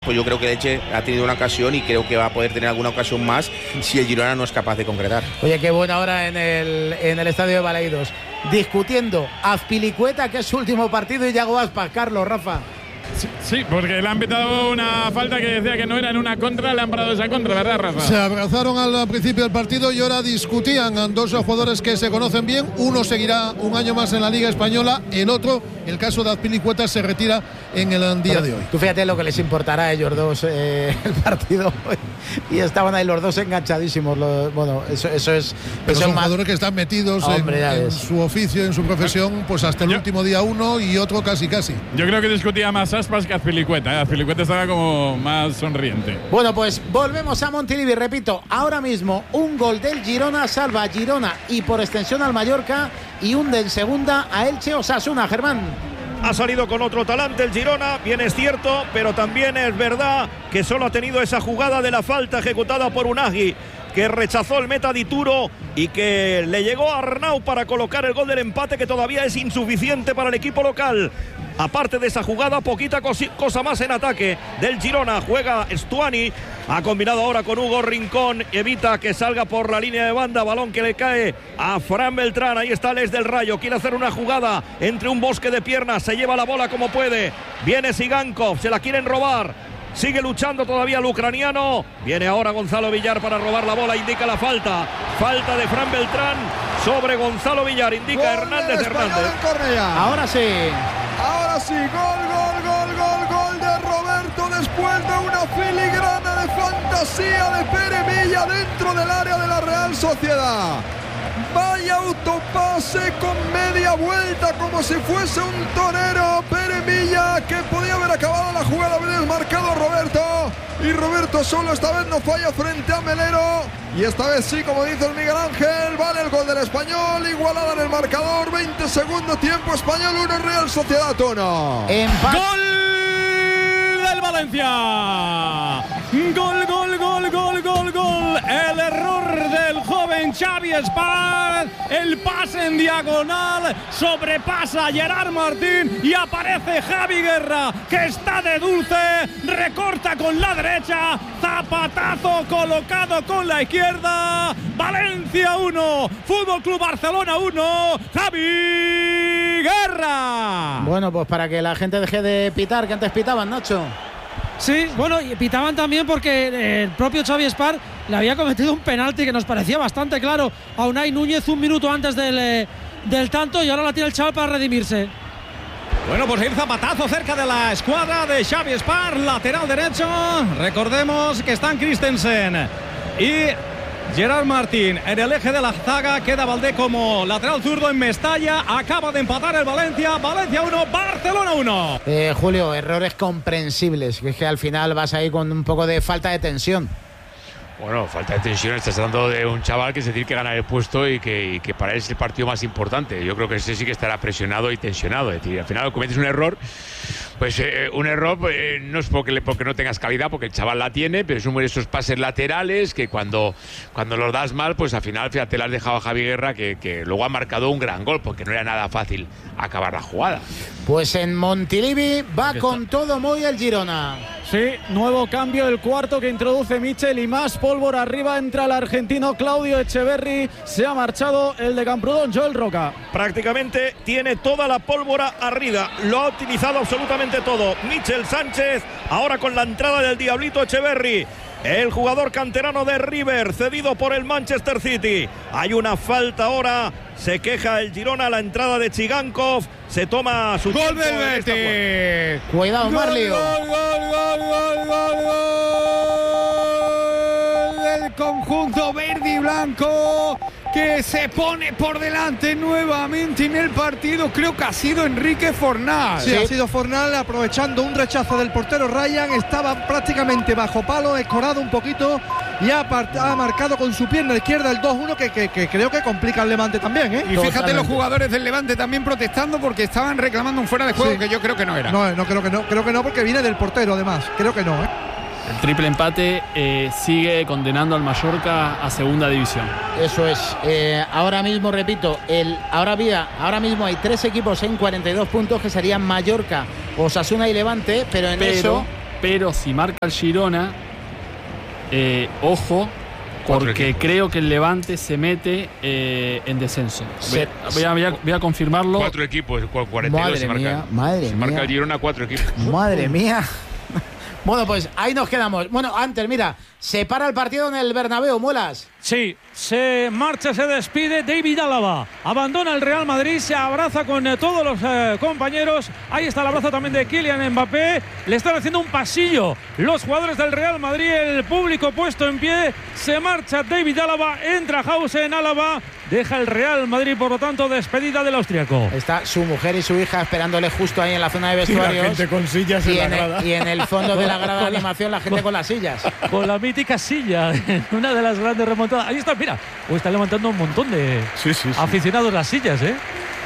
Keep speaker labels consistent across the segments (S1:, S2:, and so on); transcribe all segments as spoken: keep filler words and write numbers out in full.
S1: pues yo creo que el Elche ha tenido una ocasión y creo que va a poder tener alguna ocasión más si el Girona no es capaz de concretar.
S2: Oye, qué buena hora en el, en el estadio de Balaidos, discutiendo Azpilicueta, que es su último partido, y Yago Aspas. Carlos, Rafa.
S3: Sí, sí, porque le han pitado una falta que decía que no era en una contra, le han parado esa contra, ¿verdad, Rafa?
S4: Se abrazaron al principio del partido y ahora discutían a dos jugadores que se conocen bien. Uno seguirá un año más en la Liga Española, el otro, el caso de Azpilicueta, se retira en el día
S2: Pero
S4: de hoy.
S2: Tú fíjate lo que les importará a ellos dos eh, el partido, y estaban ahí los dos enganchadísimos. Los, bueno, eso, eso es.
S4: Pero
S2: eso
S4: son
S2: es más...
S4: jugadores que están metidos
S2: Hombre,
S4: en, en su oficio, en su profesión, pues hasta el
S3: Yo,
S4: último día uno y otro casi casi.
S3: Yo creo que discutía más Aspas que Azpilicueta, ¿eh? Azpilicueta estaba como más sonriente.
S2: Bueno, pues volvemos a Montilivi. Repito, ahora mismo un gol del Girona salva a Girona y por extensión al Mallorca, y un del segunda a Elche Osasuna. Germán.
S5: Ha salido con otro talante el Girona, bien es cierto, pero también es verdad que solo ha tenido esa jugada de la falta ejecutada por Unagi, que rechazó el meta Dituro y que le llegó a Arnau para colocar el gol del empate, que todavía es insuficiente para el equipo local. Aparte de esa jugada, poquita cosa más en ataque del Girona. Juega Stuani, ha combinado ahora con Hugo Rincón, evita que salga por la línea de banda, balón que le cae a Fran Beltrán. Ahí está Les del Rayo, quiere hacer una jugada entre un bosque de piernas, se lleva la bola como puede, viene Sigankov, se la quieren robar, sigue luchando todavía el ucraniano, viene ahora Gonzalo Villar para robar la bola, indica la falta, falta de Fran Beltrán sobre Gonzalo Villar, indica
S6: gol
S5: Hernández Hernández.
S2: Ahora sí.
S6: Ahora sí, gol, gol, gol, gol, gol de Roberto después de una filigrana de fantasía de Pere Milla dentro del área de la Real Sociedad. Vaya autopase con media vuelta como si fuese un torero. Pere Milla, que podía haber acabado la jugada, haber desmarcado Roberto. Y Roberto solo esta vez no falla frente a Melero. Y esta vez sí, como dice el Miguel Ángel, vale el gol del Español. Igualada en el marcador, veinte segundo tiempo, Español uno, Real Sociedad uno.
S7: ¡Gol del Valencia! Gol, gol, gol, gol, gol, gol. El error del joven Xavi Espar. El pase en diagonal. Sobrepasa a Gerard Martín y aparece Javi Guerra, que está de dulce. Recorta con la derecha. Zapatazo colocado con la izquierda. Valencia uno. Fútbol Club Barcelona uno. Javi Guerra.
S2: Bueno, pues para que la gente deje de pitar, que antes pitaban, Nacho.
S8: Sí, bueno, y pitaban también porque el propio Xavi Espar le había cometido un penalti que nos parecía bastante claro a Unai Núñez un minuto antes del, del tanto, y ahora la tiene el chaval para redimirse.
S7: Bueno, pues el zapatazo cerca de la escuadra de Xavi Espar, lateral derecho. Recordemos que están Christensen y Gerard Martín en el eje de la zaga. Queda Valdé como lateral zurdo en Mestalla. Acaba de empatar el Valencia. Valencia uno, Barcelona uno.
S2: Eh, Julio, errores comprensibles, que es que al final vas ahí con un poco de falta de tensión.
S9: Bueno, falta de tensión. Estás hablando de un chaval que se tiene que ganar el puesto y que, y que para él es el partido más importante. Yo creo que ese sí que estará presionado y tensionado. Es decir, al final cometes un error. Pues eh, un error eh, no es porque, porque no tengas calidad, porque el chaval la tiene, pero es uno de esos pases laterales que cuando, cuando los das mal, pues al final, fíjate, le has dejado a Javi Guerra, que, que luego ha marcado un gran gol, porque no era nada fácil acabar la jugada.
S2: Pues en Montilivi va con todo muy el Girona.
S7: Sí, nuevo cambio, el cuarto que introduce Michel, y más pólvora arriba. Entra el argentino Claudio Echeverri. Se ha marchado el de Camprodón, Joel Roca.
S5: Prácticamente tiene toda la pólvora arriba, lo ha utilizado absolutamente todo Michel Sánchez, ahora con la entrada del Diablito Echeverri, el jugador canterano de River, cedido por el Manchester City. Hay una falta ahora, se queja el Girona, la entrada de Chigankov, se toma su
S7: gol
S5: tiempo
S7: del Betis.
S2: Cuidado, Marlio.
S7: Gol, gol, gol, gol, gol, gol del conjunto verde y blanco, que se pone por delante nuevamente en el partido. Creo que ha sido Enrique Fornal.
S6: Sí, sí, ha sido Fornal, aprovechando un rechazo del portero Ryan. Estaba prácticamente bajo palo, escorado un poquito, y ha, ha marcado con su pierna izquierda el dos uno, que, que, que creo que complica al Levante también, ¿eh?
S7: Y fíjate, totalmente, los jugadores del Levante también protestando porque estaban reclamando un fuera de juego, sí, que yo creo que no era.
S6: No, no creo que no, creo que no, porque viene del portero además. Creo que no, ¿eh?
S10: El triple empate eh, sigue condenando al Mallorca a segunda división.
S2: Eso es. Eh, ahora mismo, repito, el, ahora, había, ahora mismo hay tres equipos en cuarenta y dos puntos, que serían Mallorca, Osasuna y Levante, pero en pero, eso
S10: pero si marca el Girona, eh, ojo, porque creo que el Levante se mete eh, en descenso. Voy, voy, a, voy, a, voy a confirmarlo.
S9: Cuatro equipos, cuarenta y dos
S2: madre
S9: se marcan.
S2: Mía, madre
S9: se
S2: mía.
S9: marca el Girona cuatro equipos.
S2: Madre mía. Bueno, pues ahí nos quedamos. Bueno, antes, mira, se para el partido en el Bernabéu, Muelas.
S7: Sí, se marcha, se despide David Álava. Abandona el Real Madrid, se abraza con eh, todos los eh, compañeros. Ahí está el abrazo también de Kylian Mbappé. Le están haciendo un pasillo los jugadores del Real Madrid, el público puesto en pie. Se marcha David Álava, entra Hausen Álava. Deja el Real Madrid, por lo tanto, despedida del austriaco.
S2: Está su mujer y su hija esperándole justo ahí en la zona de vestuarios.
S11: Y la gente con sillas
S2: y
S11: en la
S2: en
S11: grada.
S2: El, y en el fondo de la grada de animación la gente con, con las sillas.
S7: Con la mítica silla, una de las grandes remontadas. Ahí está, mira, o está levantando un montón de
S11: sí, sí, sí.
S7: aficionados las sillas, ¿eh?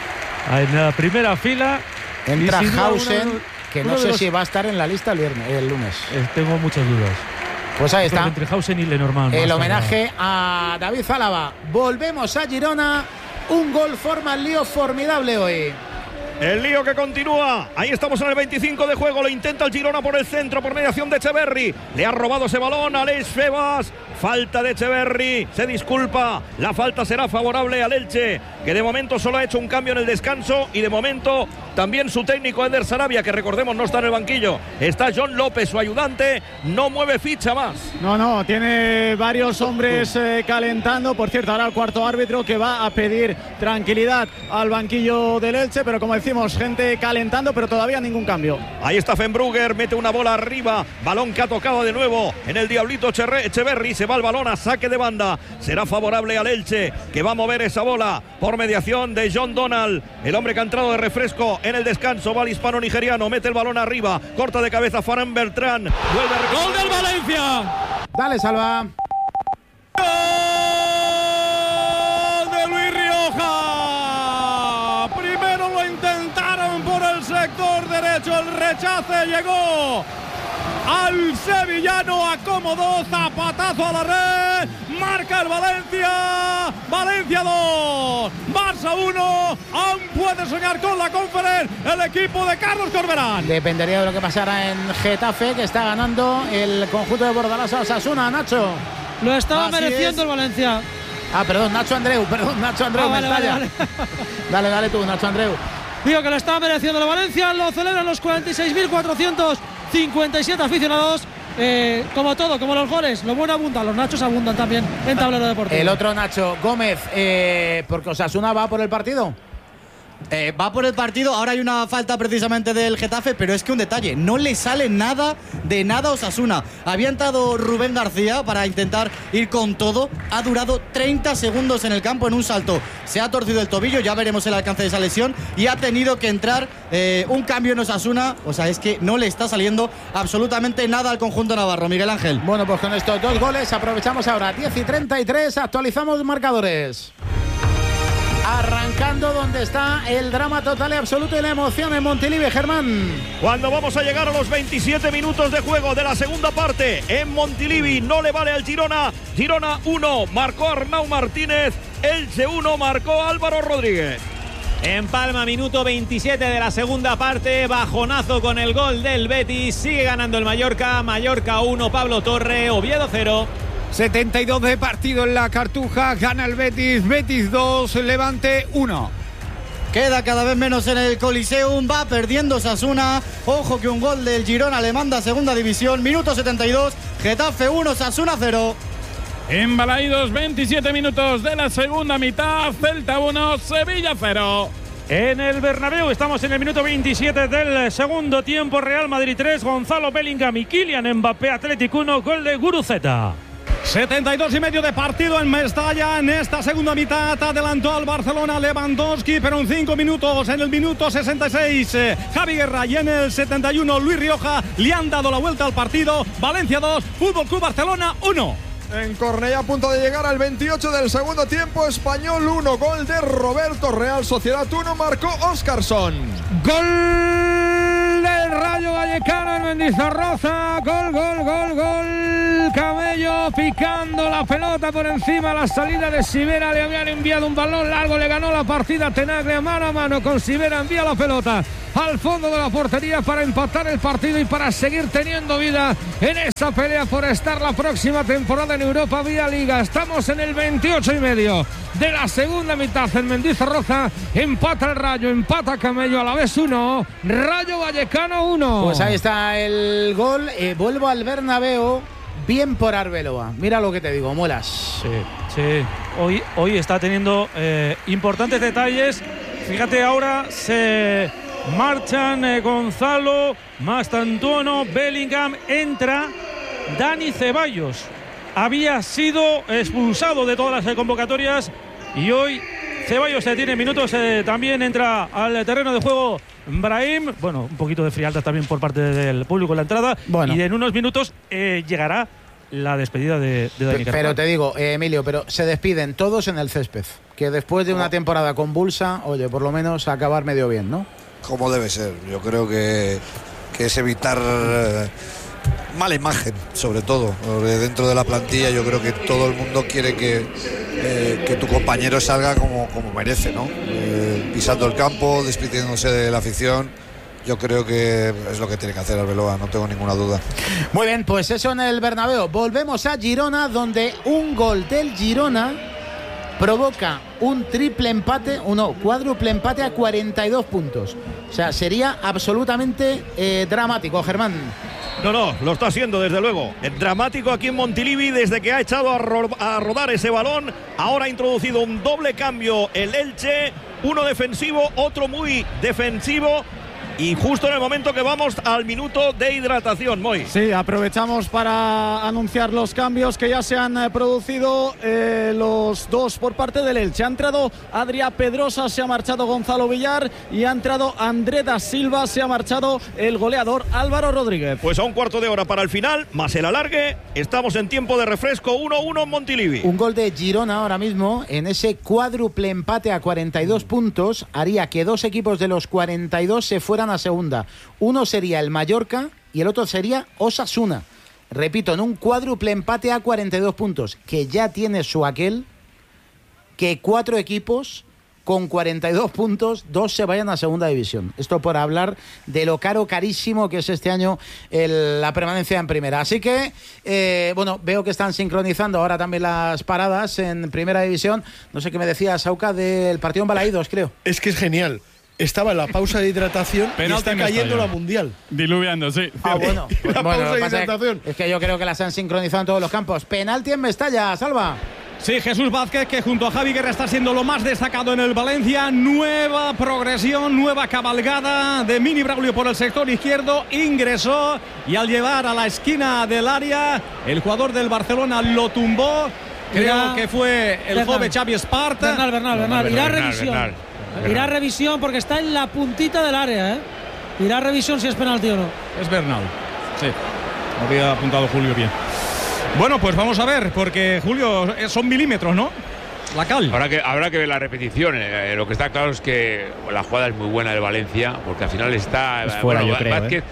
S7: En la primera fila.
S2: Entra Hausen, una, que no sé
S7: los...
S2: si va a estar en la lista el, viernes, el lunes.
S7: Eh, tengo muchas dudas.
S2: Pues ahí está.
S7: Entre Hausen y Lenormand.
S2: El homenaje a David Álava. Volvemos a Girona. Un gol forma el lío formidable hoy.
S5: El lío que continúa. Ahí estamos en el veinticinco de juego. Lo intenta el Girona por el centro, por mediación de Echeverri. Le ha robado ese balón a Alex Febas. Falta de Echeverri. Se disculpa. La falta será favorable al Elche, que de momento solo ha hecho un cambio en el descanso. Y de momento también su técnico Eder Sarabia, que recordemos no está en el banquillo. Está John López, su ayudante. No mueve ficha más.
S11: No, no, tiene varios hombres eh, calentando. Por cierto, ahora el cuarto árbitro que va a pedir tranquilidad al banquillo del Elche. Pero como decimos, gente calentando, pero todavía ningún cambio.
S5: Ahí está Fenbrugger, mete una bola arriba. Balón que ha tocado de nuevo en el Diablito Echeverri. Se va el balón a saque de banda. Será favorable al Elche, que va a mover esa bola por mediación de John Donald. El hombre que ha entrado de refresco en el descanso. Va el hispano nigeriano, mete el balón arriba. Corta de cabeza Farán Bertrán. Vuelve a...
S7: ¡Gol del Valencia!
S2: Dale, Salva.
S7: ¡Gol de Luis Rioja! Primero lo intentaron por el sector derecho. El rechace llegó al sevillano, acomodó, zapatazo a la red, marca el Valencia, Valencia dos, Barça uno, aún puede soñar con la Conference el equipo de Carlos Corberán.
S2: Dependería de lo que pasara en Getafe, que está ganando el conjunto de Bordalás a Osasuna, Nacho.
S8: Lo estaba
S2: Así
S8: mereciendo
S2: es.
S8: el Valencia.
S2: Ah, perdón, Nacho Andreu, perdón, Nacho Andreu,
S8: Ah,
S2: me
S8: vale,
S2: estalla.
S8: vale, vale.
S2: Dale, dale tú, Nacho Andreu.
S8: Digo que lo estaba mereciendo el Valencia, lo celebran los cuarenta y seis mil cuatrocientos cincuenta y siete aficionados. Eh, como todo, como los goles, lo bueno abunda, los nachos abundan también en tablero deportivo.
S2: El otro Nacho Gómez, eh, porque Osasuna va por el partido.
S12: Eh, va por el partido, ahora hay una falta precisamente del Getafe, pero es que un detalle, no le sale nada de nada a Osasuna. Había entrado Rubén García para intentar ir con todo, ha durado treinta segundos en el campo en un salto, se ha torcido el tobillo, ya veremos el alcance de esa lesión, y ha tenido que entrar eh, un cambio en Osasuna. O sea, es que no le está saliendo absolutamente nada al conjunto navarro, Miguel Ángel.
S2: Bueno, pues con estos dos goles aprovechamos ahora, diez y treinta y tres, actualizamos marcadores. Arrancando donde está el drama total y absoluto y la emoción en Montilivi, Germán.
S5: Cuando vamos a llegar a los veintisiete minutos de juego de la segunda parte en Montilivi, no le vale al Girona. Girona uno, marcó Arnau Martínez. Elche uno, marcó Álvaro Rodríguez.
S13: En Palma, minuto veintisiete de la segunda parte, bajonazo con el gol del Betis. Sigue ganando el Mallorca, Mallorca uno, Pablo Torre, Oviedo cero.
S14: setenta y dos de partido en la Cartuja, gana el Betis, Betis dos, Levante uno.
S12: Queda cada vez menos en el Coliseum, va perdiendo Osasuna. Ojo que un gol del Girona le manda a segunda división, minuto setenta y dos, Getafe uno, Osasuna cero.
S3: En Balaidos, veintisiete minutos de la segunda mitad, Celta uno, Sevilla cero.
S7: En el Bernabéu estamos en el minuto veintisiete del segundo tiempo, Real Madrid tres, Gonzalo Bellingham y Kylian Mbappé, Atlético uno, gol de Guruceta. setenta y dos y medio de partido en Mestalla. En esta segunda mitad adelantó al Barcelona Lewandowski, pero en cinco minutos, en el minuto sesenta y seis, eh, Javi Guerra, y en el setenta y uno Luis Rioja le han dado la vuelta al partido. Valencia dos, Fútbol Club Barcelona uno.
S6: En Cornellá, a punto de llegar al veintiocho del segundo tiempo, Español uno, gol de Roberto, Real Sociedad uno, marcó Óscarson.
S14: Gol del Rayo Vallecano en Mendizorroza, gol, gol, gol, gol, Camello.
S15: Llegó picando la pelota por encima a la salida de Sivera. Le habían enviado un balón largo. Le ganó la partida Tenaglia mano a mano con Sivera. Envía la pelota al fondo de la portería para empatar el partido y para seguir teniendo vida en esa pelea por estar la próxima temporada en Europa vía Liga. Estamos en el veintiocho y medio de la segunda mitad en Mendizorroza. Empata el Rayo, empata Camello, a la vez uno, Rayo Vallecano uno.
S2: Pues ahí está el gol. Eh, vuelvo al Bernabéu. Bien por Arbeloa. Mira lo que te digo, Muelas.
S7: Sí, sí. Hoy, hoy está teniendo eh, importantes detalles. Fíjate, ahora se marchan eh, Gonzalo, Mastantuono, Bellingham, entra Dani Ceballos. Había sido expulsado de todas las convocatorias y hoy Ceballos se tiene minutos. Eh, también entra al terreno de juego Brahim. Bueno, un poquito de frialdad también por parte del público en la entrada. Bueno. Y en unos minutos eh, llegará la despedida de, de Dani Carvajal.
S2: Pero te digo, eh, Emilio, pero se despiden todos en el césped. Que después de una temporada convulsa, oye, por lo menos acabar medio bien, ¿no?
S16: Como debe ser. Yo creo que, que es evitar eh, mala imagen, sobre todo. Dentro de la plantilla yo creo que todo el mundo quiere que, eh, que tu compañero salga como, como merece, ¿no? Eh, pisando el campo, despidiéndose de la afición. Yo creo que es lo que tiene que hacer Arbeloa, no tengo ninguna duda.
S2: Muy bien, pues eso en el Bernabéu. Volvemos a Girona, donde un gol del Girona provoca un triple empate, uno, cuádruple empate a cuarenta y dos puntos. O sea, sería absolutamente eh, dramático, Germán.
S5: No, no, lo está haciendo desde luego. Es dramático aquí en Montilivi desde que ha echado a, ro a rodar ese balón. Ahora ha introducido un doble cambio el Elche, uno defensivo, otro muy defensivo. Y justo en el momento que vamos al minuto de hidratación, Moy.
S11: Sí, aprovechamos para anunciar los cambios que ya se han eh, producido, eh, los dos por parte del Elche. Ha entrado Adrià Pedrosa, se ha marchado Gonzalo Villar y ha entrado André da Silva, se ha marchado el goleador Álvaro Rodríguez.
S5: Pues a un cuarto de hora para el final, más el alargue, estamos en tiempo de refresco, uno uno en Montilivi.
S2: Un gol de Girona ahora mismo en ese cuádruple empate a cuarenta y dos puntos haría que dos equipos de los cuarenta y dos se fueran a segunda. Uno sería el Mallorca y el otro sería Osasuna. Repito, en un cuádruple empate a cuarenta y dos puntos, que ya tiene su aquel, que cuatro equipos con cuarenta y dos puntos, dos se vayan a segunda división. Esto por hablar de lo caro, carísimo que es este año el, la permanencia en primera. Así que, eh, bueno, veo que están sincronizando ahora también las paradas en primera división. No sé qué me decía Sauca del partido en Balaídos, creo.
S4: Es que es genial. Estaba en la pausa de hidratación y está cayendo la mundial.
S3: Diluviando, sí.
S2: Ah, bueno. Pues
S4: la
S2: bueno,
S4: pausa de
S2: pasa
S4: hidratación.
S2: Es que yo creo que las han sincronizado en todos los campos. Penalti en Mestalla, Salva.
S7: Sí, Jesús Vázquez, que junto a Javi Guerra está siendo lo más destacado en el Valencia. Nueva progresión, nueva cabalgada de Mini Braulio por el sector izquierdo. Ingresó y al llevar a la esquina del área, el jugador del Barcelona lo tumbó. Creo
S8: Mira,
S7: que fue el
S8: Bernal.
S7: joven Xavi Esparta.
S8: Bernal, Bernal, Bernal. Irá a revisión.
S3: Bernal.
S8: Irá a revisión porque está en la puntita del área, ¿eh? Irá a revisión si es penalti o no.
S7: Es Bernal. Sí. Había apuntado Julio bien. Bueno, pues vamos a ver, porque Julio, son milímetros, ¿no? La cal.
S9: Habrá que, habrá que ver la repetición. Eh, lo que está claro es que la jugada es muy buena del Valencia, porque al final está.
S17: Es fuera,
S9: bueno,
S17: yo creo.
S9: Vázquez,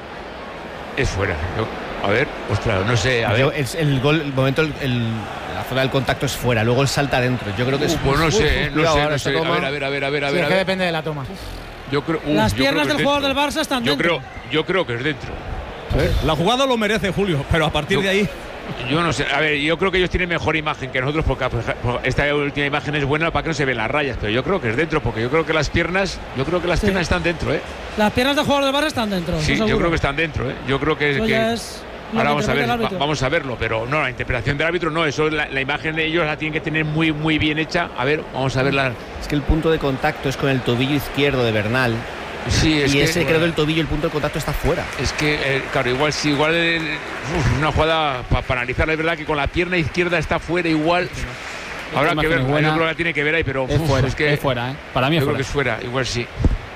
S17: ¿eh?
S9: Es fuera. Yo, a ver, ostras, no sé. A
S17: yo,
S9: ver.
S17: el, el gol, el momento, el, el, la zona del contacto es fuera, luego él salta adentro. Yo creo que es.
S9: Uh, pues no sé,
S17: uf,
S9: no sé,
S17: ahora
S9: no sé. A ver, a ver, a ver, a ver, a
S2: Sí,
S9: ver.
S2: es que depende de la toma.
S9: Yo creo, uh,
S8: Las
S9: yo
S8: piernas
S9: creo que
S8: del
S9: es
S8: jugador del Barça están
S9: yo
S8: dentro.
S9: creo, yo creo que es dentro.
S7: La jugada lo merece Julio, pero a partir
S9: yo,
S7: de ahí.
S9: Yo no sé, a ver, yo creo que ellos tienen mejor imagen que nosotros, porque esta última imagen es buena para que no se ven las rayas, pero yo creo que es dentro, porque yo creo que las piernas, yo creo que las
S8: Sí.
S9: piernas están dentro, ¿eh?
S8: Las piernas del jugador del Barça están dentro.
S9: Sí, yo creo que están dentro, ¿eh? Yo creo que,
S8: Eso
S9: que
S8: ya es lo
S9: ahora
S8: que
S9: vamos a ver,
S8: interpreta el árbitro.
S9: va- vamos a verlo, pero no, la interpretación del árbitro no, eso la, la imagen de ellos la tienen que tener muy muy bien hecha. A ver, vamos a verla.
S17: Es que el punto de contacto es con el tobillo izquierdo de Bernal.
S9: Sí, es
S17: y
S9: que,
S17: ese
S9: bueno,
S17: creo que el tobillo, el punto de contacto está fuera.
S9: Es que, eh, claro, igual sí, igual eh, uf, una jugada pa- para analizarla, es verdad que con la pierna izquierda está fuera igual. Habrá
S10: Esta
S9: que ver,
S10: imagen es
S9: yo
S10: buena.
S9: creo que la tiene que ver ahí, pero
S10: Es
S9: uf,
S10: fuera,
S9: es que
S10: es fuera, ¿eh? Para mí es
S9: yo
S10: fuera.
S9: creo que es fuera, igual sí.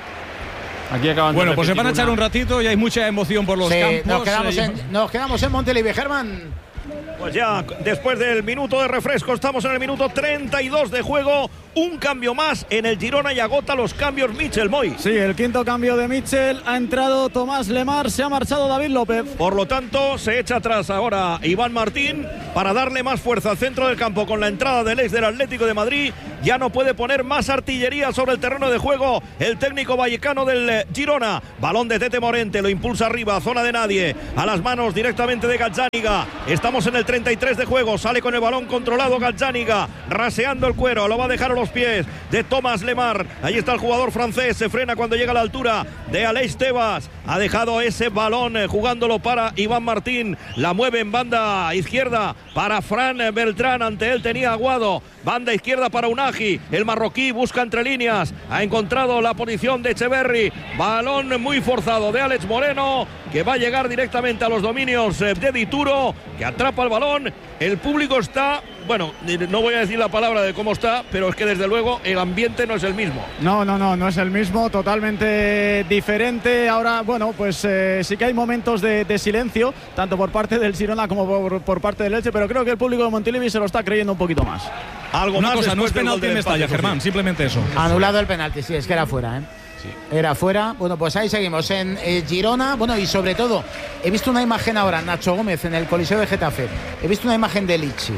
S10: Aquí acaban de
S7: Bueno, pues se
S10: repetir
S7: van a echar
S10: una.
S7: un ratito y hay mucha emoción por los
S2: Sí,
S7: campos.
S2: nos quedamos
S7: Eh,
S2: en, nos quedamos en Montilivi, Germán.
S5: Pues ya después del minuto de refresco estamos en el minuto treinta y dos de juego. Un cambio más en el Girona y agota los cambios Michel Moy.
S11: Sí, el quinto cambio de Michel. Ha entrado Tomás Lemar, se ha marchado David López.
S5: Por lo tanto, se echa atrás ahora Iván Martín para darle más fuerza al centro del campo con la entrada del ex del Atlético de Madrid. Ya no puede poner más artillería sobre el terreno de juego el técnico vallecano del Girona. Balón de Tete Morente, lo impulsa arriba, zona de nadie. A las manos directamente de Gazzaniga. Estamos en el treinta y tres de juego. Sale con el balón controlado Gazzaniga, raseando el cuero. Lo va a dejar a los pies de Tomás Lemar. Ahí está el jugador francés. Se frena cuando llega a la altura de Aleix Tebas. Ha dejado ese balón eh, jugándolo para Iván Martín. La mueve en banda izquierda para Fran Beltrán. Ante él tenía Aguado. Banda izquierda para Unagi. El marroquí busca entre líneas. Ha encontrado la posición de Echeverri. Balón muy forzado de Alex Moreno, que va a llegar directamente a los dominios de Dituro, que atrapa el balón. El público está, bueno, no voy a decir la palabra de cómo está, pero es que desde luego el ambiente no es el mismo.
S11: No, no, no, no es el mismo, totalmente diferente. Ahora, bueno, pues eh, sí que hay momentos de, de silencio, tanto por parte del Girona como por, por parte del Elche, pero creo que el público de Montilivi se lo está creyendo un poquito más.
S5: Algo
S7: Una
S5: más
S7: cosa, no es
S5: después del
S7: penalti
S5: gol
S7: en
S5: de
S7: Mestalla,
S5: empate,
S7: Germán, simplemente eso.
S2: Anulado el penalti, sí, es que era fuera, ¿eh? Sí. Era fuera. Bueno, pues ahí seguimos en eh, Girona. Bueno, y sobre todo, he visto una imagen ahora, Nacho Gómez, en el Coliseo de Getafe. He visto una imagen de Lichi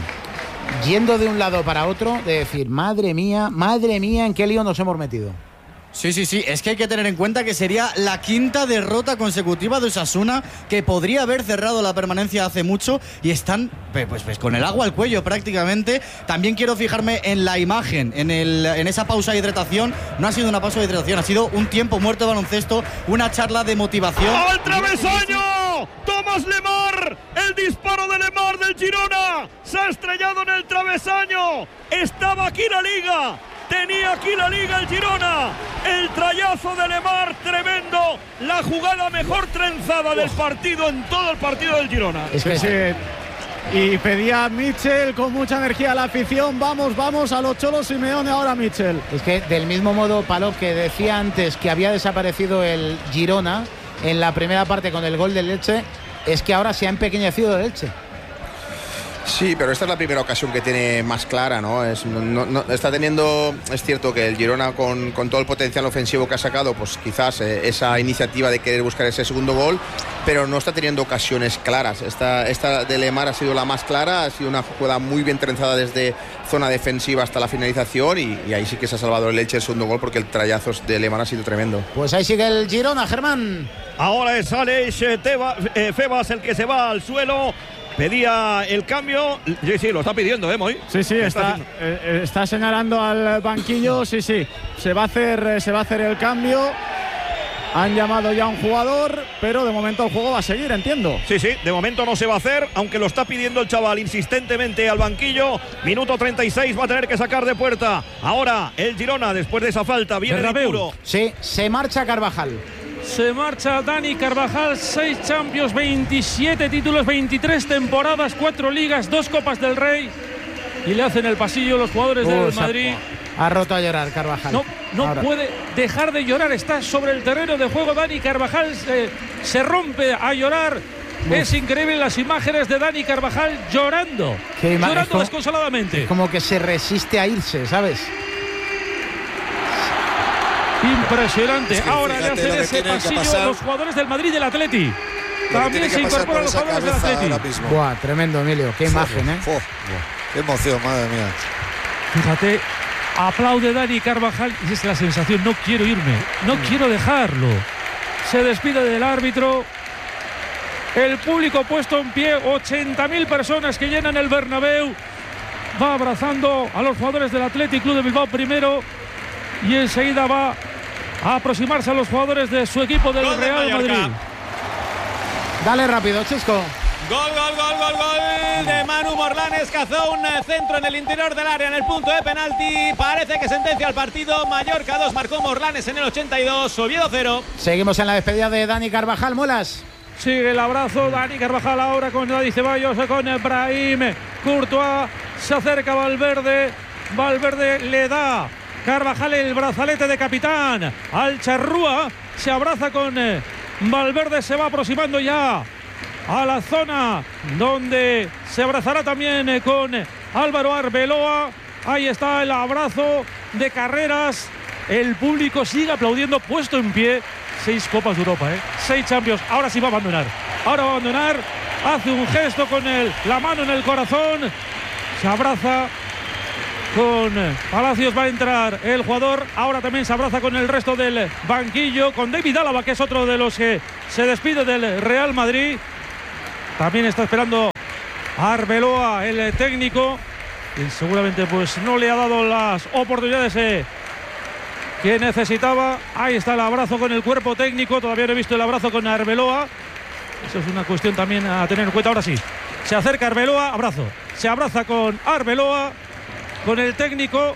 S2: yendo de un lado para otro, de decir, madre mía, madre mía, en qué lío nos hemos metido.
S12: Sí, sí, sí, es que hay que tener en cuenta que sería la quinta derrota consecutiva de Osasuna, que podría haber cerrado la permanencia hace mucho y están pues, pues, pues con el agua al cuello prácticamente. También quiero fijarme en la imagen, en, el, en esa pausa de hidratación. No ha sido una pausa de hidratación, ha sido un tiempo muerto de baloncesto, una charla de motivación.
S5: ¡Al travesaño! ¡Tomás Lemar! ¡El disparo de Lemar del Girona! ¡Se ha estrellado en el travesaño! ¡Estaba aquí la Liga! Tenía aquí la Liga el Girona. El trayazo de Lemar, tremendo. La jugada mejor trenzada del partido en todo el partido del Girona.
S11: Es que sí. Y pedía a Michel con mucha energía a la afición. Vamos, vamos a los Cholos Simeone ahora, Michel.
S2: Es que del mismo modo, Palop, que decía antes que había desaparecido el Girona en la primera parte con el gol del Elche, es que ahora se ha empequeñecido el Elche.
S1: Sí, pero esta es la primera ocasión que tiene más clara, ¿no? Es, no, no está teniendo, es cierto que el Girona con, con todo el potencial ofensivo que ha sacado, pues quizás eh, esa iniciativa de querer buscar ese segundo gol, pero no está teniendo ocasiones claras. Esta, esta de Lemar ha sido la más clara, ha sido una jugada muy bien trenzada desde zona defensiva hasta la finalización y, y ahí sí que se ha salvado el Elche el segundo gol porque el trayazo de Lemar ha sido tremendo.
S2: Pues ahí sigue el Girona, Germán.
S5: Ahora es Aleix Tebas, eh, Febas el que se va al suelo. Pedía el cambio. Sí, sí, lo está pidiendo, ¿eh, Moy?
S11: Sí, sí, está, está, eh, está señalando al banquillo. Sí, sí, se va a hacer, se va a hacer el cambio. Han llamado ya a un jugador, pero de momento el juego va a seguir, entiendo.
S5: Sí, sí, de momento no se va a hacer, aunque lo está pidiendo el chaval insistentemente al banquillo. Minuto treinta y seis, va a tener que sacar de puerta. Ahora el Girona, después de esa falta, viene de puro.
S2: Sí, se marcha Carvajal.
S15: Se marcha Dani Carvajal, seis Champions, veintisiete títulos, veintitrés temporadas, cuatro ligas, dos Copas del Rey. Y le hacen el pasillo los jugadores uh, del Madrid.
S2: Ha roto a llorar Carvajal.
S15: No, no puede dejar de llorar. Está sobre el terreno de juego. Dani Carvajal se, se rompe a llorar. Uf. Es increíble las imágenes de Dani Carvajal llorando. Llorando como, desconsoladamente.
S2: Como que se resiste a irse, ¿sabes?
S15: Impresionante.
S16: Es que
S15: ahora le hacen ese pasillo los jugadores del Madrid y del Atleti. También se incorporan los jugadores del Atleti.
S2: Buah, tremendo, Emilio. Qué imagen, ¿eh?
S16: Fue, qué emoción, madre mía.
S15: Fíjate, aplaude Dani Carvajal y es la sensación, no quiero irme, no mm. quiero dejarlo. Se despide del árbitro. El público puesto en pie, ochenta mil personas que llenan el Bernabéu. Va abrazando a los jugadores del Athletic Club de Bilbao primero y enseguida va a aproximarse a los jugadores de su equipo del Real Madrid.
S2: Dale rápido, Chisco.
S13: Gol, gol, gol, gol, gol de Manu Morlanes. Cazó un centro en el interior del área en el punto de penalti. Parece que sentencia el partido. Mallorca dos, marcó Morlanes en el ochenta y dos. Oviedo cero.
S2: Seguimos en la despedida de Dani Carvajal. Molas.
S15: Sigue el abrazo Dani Carvajal ahora con Dani Ceballos, con Brahim Courtois. Se acerca Valverde. Valverde le da Carvajal el brazalete de capitán al Charrúa. Se abraza con Valverde. Se va aproximando ya a la zona donde se abrazará también eh, con Álvaro Arbeloa. Ahí está el abrazo de Carreras. El público sigue aplaudiendo, puesto en pie. Seis Copas de Europa, ¿eh? Seis Champions. Ahora sí va a abandonar. Ahora va a abandonar. Hace un gesto con el, la mano en el corazón. Se abraza con Palacios. Va a entrar el jugador. Ahora también se abraza con el resto del banquillo. Con David Álava, que es otro de los que se despide del Real Madrid. También está esperando a Arbeloa, el técnico. Y seguramente pues no le ha dado las oportunidades eh, que necesitaba. Ahí está el abrazo con el cuerpo técnico. Todavía no he visto el abrazo con Arbeloa. Eso es una cuestión también a tener en cuenta. Ahora sí, se acerca Arbeloa, abrazo. Se abraza con Arbeloa, con el técnico.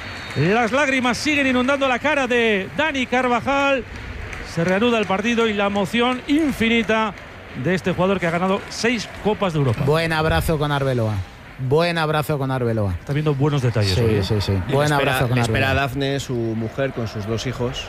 S15: Las lágrimas siguen inundando la cara de Dani Carvajal. Se reanuda el partido y la emoción infinita de este jugador que ha ganado seis Copas de Europa.
S2: Buen abrazo con Arbeloa. Buen abrazo con Arbeloa.
S15: Está viendo buenos detalles.
S2: Sí,
S15: hoy,
S2: sí, sí.
S17: Y
S2: Buen
S17: le espera,
S2: abrazo con
S17: le
S2: Arbeloa.
S17: espera a Dafne, su mujer, con sus dos hijos.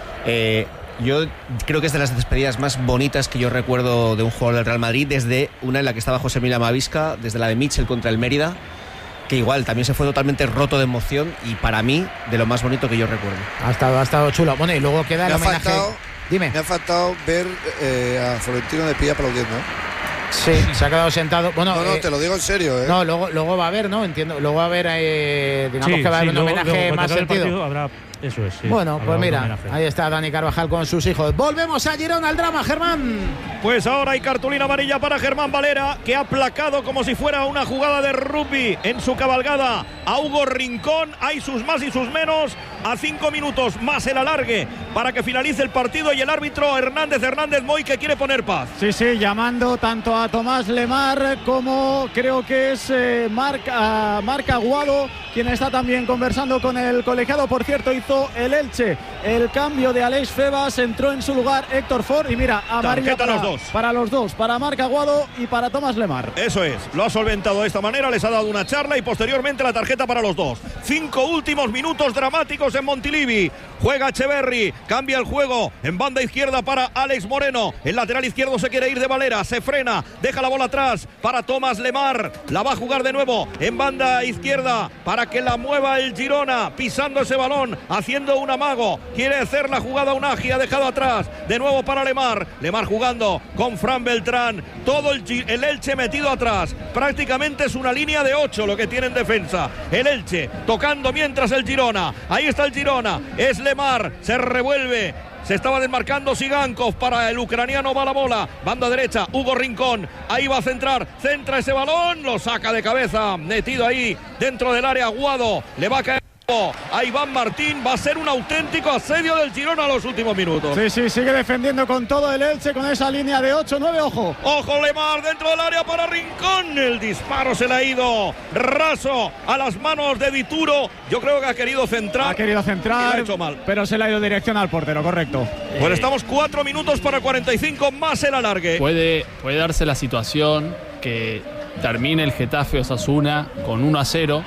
S17: Eh, yo creo que es de las despedidas más bonitas que yo recuerdo de un jugador del Real Madrid, desde una en la que estaba José Mila Mavisca, desde la de Mitchell contra el Mérida, que igual también se fue totalmente roto de emoción y para mí de lo más bonito que yo recuerdo.
S2: Ha estado, ha estado chulo. Bueno, y luego queda el
S16: Me ha
S2: homenaje.
S16: faltado,
S2: Dime.
S16: Me ha faltado ver eh, a Florentino de Pie aplaudiendo.
S2: Sí, se ha quedado sentado. Bueno,
S16: no, no,
S2: eh,
S16: te lo digo en serio, ¿eh?
S2: No, luego, luego va a haber, ¿no? Entiendo. Luego va a haber, eh, digamos
S15: Sí,
S2: que va a
S15: sí,
S2: haber un
S15: luego-
S2: homenaje
S15: luego,
S2: más
S15: cuando acabe el
S2: sentido.
S15: partido, habrá, eso es. Sí,
S2: Bueno,
S15: habrá
S2: pues
S15: un
S2: mira,
S15: homenaje.
S2: ahí está Dani Carvajal con sus hijos. Volvemos a Girona al drama, Germán.
S5: Pues ahora hay cartulina amarilla para Germán Valera, que ha aplacado como si fuera una jugada de rugby en su cabalgada a Hugo Rincón. Hay sus más y sus menos. A cinco minutos más el alargue para que finalice el partido y el árbitro Hernández Hernández Moy, que quiere poner paz.
S11: Sí, sí, llamando tanto a Tomás Lemar como creo que es eh, Marc, a Marc Aguado, quien está también conversando con el colegiado. Por cierto, hizo el Elche el cambio de Alex Febas, entró en su lugar Héctor Ford y mira, amarilla
S5: Tarjeta
S11: para
S5: los dos.
S11: para los dos, para Marc Aguado y para Tomás Lemar.
S5: Eso es, lo ha solventado de esta manera, les ha dado una charla y posteriormente la tarjeta para los dos. Cinco últimos minutos dramáticos en Montilivi. Juega Echeverri, cambia el juego en banda izquierda para Alex Moreno. El lateral izquierdo se quiere ir de Valera, se frena, deja la bola atrás para Tomás Lemar. La va a jugar de nuevo en banda izquierda para que la mueva el Girona, pisando ese balón, haciendo un amago. Quiere hacer la jugada Unagi, ha dejado atrás. De nuevo para Lemar. Lemar jugando con Fran Beltrán. Todo el, el Elche metido atrás. Prácticamente es una línea de ocho lo que tiene en defensa. El Elche tocando mientras el Girona. Ahí está el Girona. Es Lemar. Se revuelve. Se estaba desmarcando Sigankov para el ucraniano, va la bola, banda derecha, Hugo Rincón, ahí va a centrar, centra ese balón, lo saca de cabeza, metido ahí dentro del área Aguado, le va a caer a Iván Martín. Va a ser un auténtico asedio del Girona a los últimos minutos.
S11: Sí, sí, sigue defendiendo con todo el Elche, con esa línea de ocho nueve, ojo.
S5: Ojo Lemar dentro del área para Rincón. El disparo se le ha ido raso a las manos de Dituro. Yo creo que ha querido centrar.
S11: Ha querido centrar,
S5: y lo ha hecho mal.
S11: Pero se le ha ido dirección al portero, correcto.
S5: Pues estamos cuatro minutos para cuarenta y cinco más el alargue.
S10: Puede, puede darse la situación que termine el Getafe Osasuna con uno a cero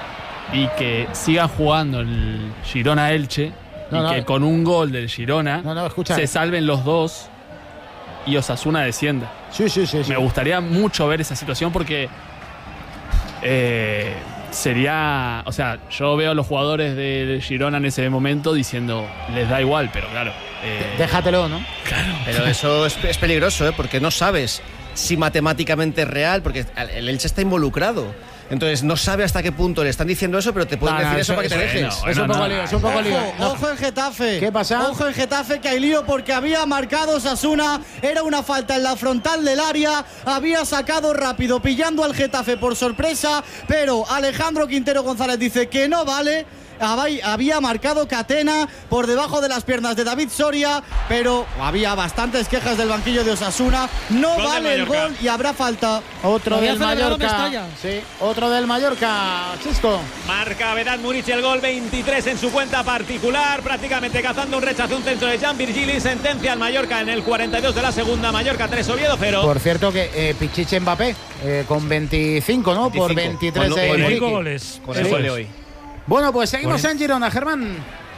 S10: y que siga jugando el Girona-Elche
S2: no,
S10: y
S2: no.
S10: que con un gol del Girona
S2: no, no,
S10: se salven los dos y Osasuna descienda.
S2: Sí, sí, sí, sí.
S10: Me gustaría mucho ver esa situación porque eh, sería... O sea, yo veo a los jugadores del Girona en ese momento diciendo, les da igual, pero claro... Eh,
S2: Déjatelo, ¿no?
S10: Claro.
S17: Pero eso es, es peligroso, ¿eh? Porque no sabes si matemáticamente es real, porque el Elche está involucrado. Entonces no sabe hasta qué punto le están diciendo eso, pero te pueden
S11: No, no,
S17: decir
S11: eso-
S17: eso, para que te
S11: eso-
S17: dejes.
S11: no, es un poco lío, es un poco lío.
S12: Ojo,
S11: No.
S12: ojo en Getafe.
S2: ¿Qué pasa?
S12: Ojo en Getafe, que hay lío porque había marcado Osasuna. Era una falta en la frontal del área. Había sacado rápido, pillando al Getafe por sorpresa. Pero Alejandro Quintero González dice que no vale. Había marcado Catena por debajo de las piernas de David Soria, pero había bastantes quejas del banquillo de Osasuna. No
S13: Gol del
S12: vale el
S13: Mallorca.
S12: gol y habrá falta.
S2: Otro
S8: Había
S2: del
S8: celebrado
S2: Mallorca.
S8: Mestalla.
S2: Sí, otro del Mallorca. Chisco.
S13: Marca Vedat Murici el gol veintitrés en su cuenta particular, prácticamente cazando un rechazo, un centro de Jan Virgili, sentencia al Mallorca en el cuarenta y dos de la segunda. Mallorca tres, Oviedo cero.
S2: Por cierto que eh, Pichichi Mbappé eh, con veinticinco, ¿no? Por
S17: veinticinco.
S2: veintitrés
S17: Con
S2: de
S17: lo- con
S2: Enrique.
S15: Cinco goles.
S17: Con
S15: Eso
S17: el gol de
S15: es.
S17: hoy.
S2: Bueno, pues seguimos
S15: Bueno.
S2: en Girona, Germán.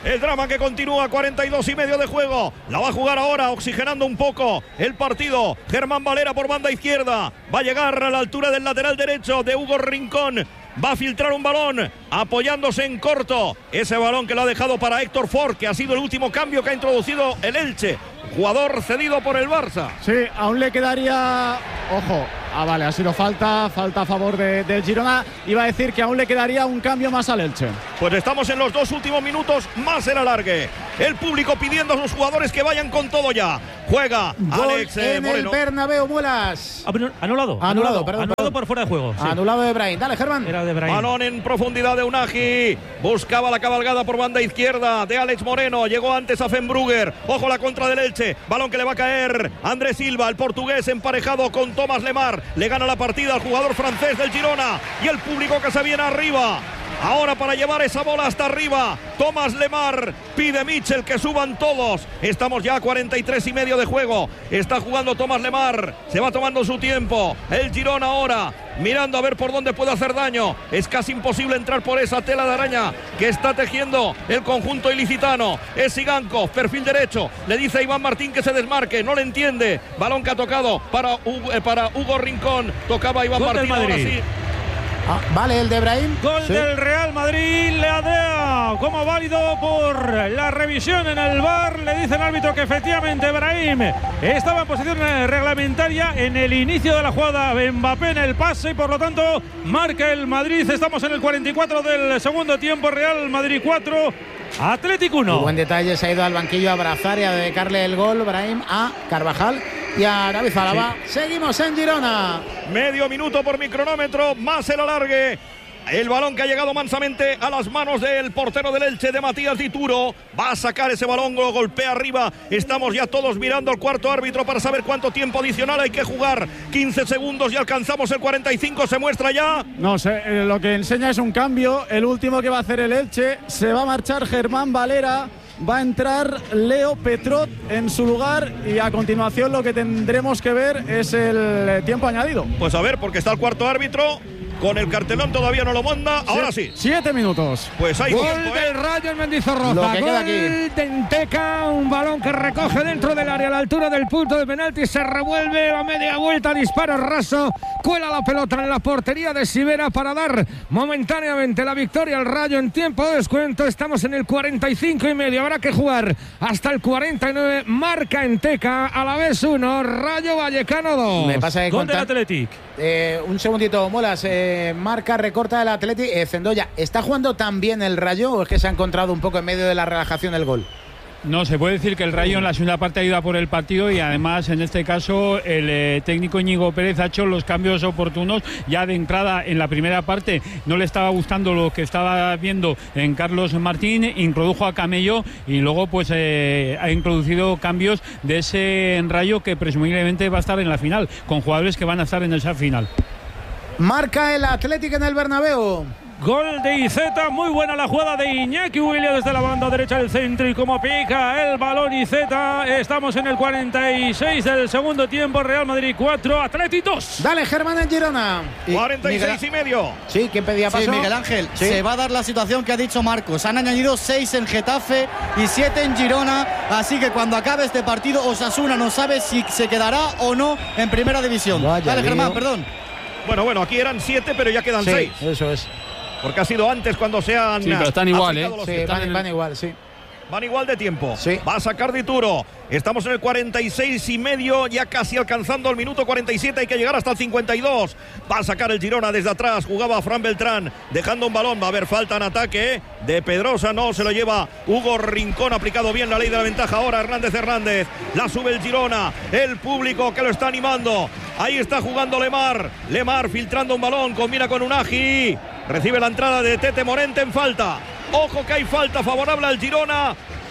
S5: El drama que continúa, cuarenta y dos y medio de juego. La va a jugar ahora, oxigenando un poco el partido. Germán Valera por banda izquierda. Va a llegar a la altura del lateral derecho de Hugo Rincón. Va a filtrar un balón, apoyándose en corto. Ese balón que lo ha dejado para Héctor Ford, que ha sido el último cambio que ha introducido el Elche. Jugador cedido por el Barça.
S11: Sí, aún le quedaría... Ojo, ah vale, ha sido falta, falta a favor de, del Girona. Iba a decir que aún le quedaría un cambio más al Elche.
S5: Pues estamos en los dos últimos minutos, más el alargue. El público pidiendo a los jugadores que vayan con todo ya. Juega
S2: Gol
S5: Alex eh,
S2: en
S5: Moreno.
S2: el Bernabéu, Muelas.
S7: Anulado.
S2: Anulado,
S7: Anulado,
S2: perdón,
S7: anulado
S2: perdón.
S7: por fuera de juego. Sí.
S2: Anulado de Brahim. Dale, Germán.
S7: Era de Brahim.
S5: Balón en profundidad de Unagi. Buscaba la cabalgada por banda izquierda de Alex Moreno. Llegó antes a Fenbrugger. Ojo la contra del Elche. Balón que le va a caer Andrés Silva, el portugués, emparejado con Tomás Lemar. Le gana la partida al jugador francés del Girona. Y el público que se viene arriba. Ahora para llevar esa bola hasta arriba, Tomás Lemar, pide Mitchell que suban todos. Estamos ya a cuarenta y tres y medio de juego. Está jugando Tomás Lemar, se va tomando su tiempo. El Girona ahora, mirando a ver por dónde puede hacer daño. Es casi imposible entrar por esa tela de araña que está tejiendo el conjunto ilicitano. Es Sigankov, perfil derecho. Le dice a Iván Martín que se desmarque, no le entiende. Balón que ha tocado para Hugo, eh, para Hugo Rincón. Tocaba Iván
S7: Gol
S5: Martín,
S7: del
S5: ahora
S7: Madrid.
S5: sí.
S2: Ah, vale, el de Brahim.
S7: Gol
S2: Sí.
S7: del Real Madrid, le adea como válido por la revisión en el V A R. Le dice el árbitro que efectivamente Brahim estaba en posición reglamentaria en el inicio de la jugada. Mbappé en el pase y por lo tanto marca el Madrid. Estamos en el cuarenta y cuatro del segundo tiempo. Real Madrid cuatro, Atlético uno.
S2: Muy buen detalle, se ha ido al banquillo a abrazar y a dedicarle el gol Brahim a Carvajal y a David Alaba. Sí. Seguimos en Girona.
S5: Medio minuto por mi cronómetro, más el alargue. El balón que ha llegado mansamente a las manos del portero del Elche, de Matías Dituro. Va a sacar ese balón, lo golpea arriba. Estamos ya todos mirando al cuarto árbitro para saber cuánto tiempo adicional hay que jugar. quince segundos y alcanzamos el cuarenta y cinco. ¿Se muestra ya?
S11: No sé, eh, lo que enseña es un cambio. El último que va a hacer el Elche. Se va a marchar Germán Valera. Va a entrar Leo Petrot en su lugar y a continuación lo que tendremos que ver es el tiempo añadido.
S5: Pues a ver, porque está el cuarto árbitro. Con el cartelón todavía no lo manda. Ahora sí.
S11: Siete minutos.
S5: Pues hay
S15: Gol
S5: tiempo, ¿eh?
S15: del Rayo en Mendizorroza.
S2: Lo que
S15: Gol
S2: queda aquí.
S15: de Enteca. Un balón que recoge dentro del área a la altura del punto de penalti. Se revuelve a media vuelta. Disparo raso. Cuela la pelota en la portería de Sivera para dar momentáneamente la victoria al Rayo en tiempo de descuento. Estamos en el cuarenta y cinco y medio. Habrá que jugar hasta el cuarenta y nueve. Marca Enteca. A la vez uno. Rayo Vallecano dos.
S2: Me pasa que
S7: Gol del
S2: contar-
S7: Athletic.
S2: Eh, un segundito, Molas. Eh, marca, recorta el Atleti. Eh, Zendoya, ¿está jugando tan bien el Rayo o es que se ha encontrado un poco en medio de la relajación del gol?
S18: No, se puede decir que el Rayo en la segunda parte ha ido a por el partido y además en este caso el eh, técnico Íñigo Pérez ha hecho los cambios oportunos. Ya de entrada en la primera parte no le estaba gustando lo que estaba viendo en Carlos Martín, introdujo a Camello y luego pues eh, ha introducido cambios de ese Rayo que presumiblemente va a estar en la final, con jugadores que van a estar en esa final.
S2: Marca el Atlético en el Bernabéu.
S7: Gol de Iceta, muy buena la jugada de Iñaki Williams desde la banda derecha del centro y como pica el balón Iceta. Estamos en el cuarenta y seis del segundo tiempo. Real Madrid cuatro, Atleti dos.
S2: Dale, Germán en Girona.
S5: cuarenta y seis y medio.
S2: Sí, ¿quién pedía paso?
S12: Sí, Miguel Ángel,
S2: Sí.
S12: se va a dar la situación que ha dicho Marcos. Han añadido seis en Getafe y siete en Girona, así que cuando acabe este partido Osasuna no sabe si se quedará o no en primera división.
S2: Vaya
S12: Dale,
S2: lío.
S12: Germán, perdón.
S5: Bueno, bueno, aquí eran siete, pero ya quedan
S2: Sí,
S5: seis.
S2: eso es.
S5: Porque ha sido antes cuando se han.
S10: Sí, pero están igual,
S5: aplicado
S10: ¿eh?
S5: los
S2: Sí,
S5: siete.
S2: van, van igual, sí.
S5: Van igual de tiempo.
S2: Sí.
S5: Va a sacar Dituro. Estamos en el cuarenta y seis y medio, ya casi alcanzando el minuto cuarenta y siete. Hay que llegar hasta el cincuenta y dos. Va a sacar el Girona desde atrás. Jugaba Fran Beltrán, dejando un balón. Va a haber falta en ataque de Pedrosa. No, se lo lleva Hugo Rincón. Aplicado bien la ley de la ventaja ahora. Hernández Hernández. La sube el Girona. El público que lo está animando. Ahí está jugando Lemar. Lemar filtrando un balón. Combina con Unagi. Recibe la entrada de Tete Morente en falta. Ojo que hay falta favorable al Girona.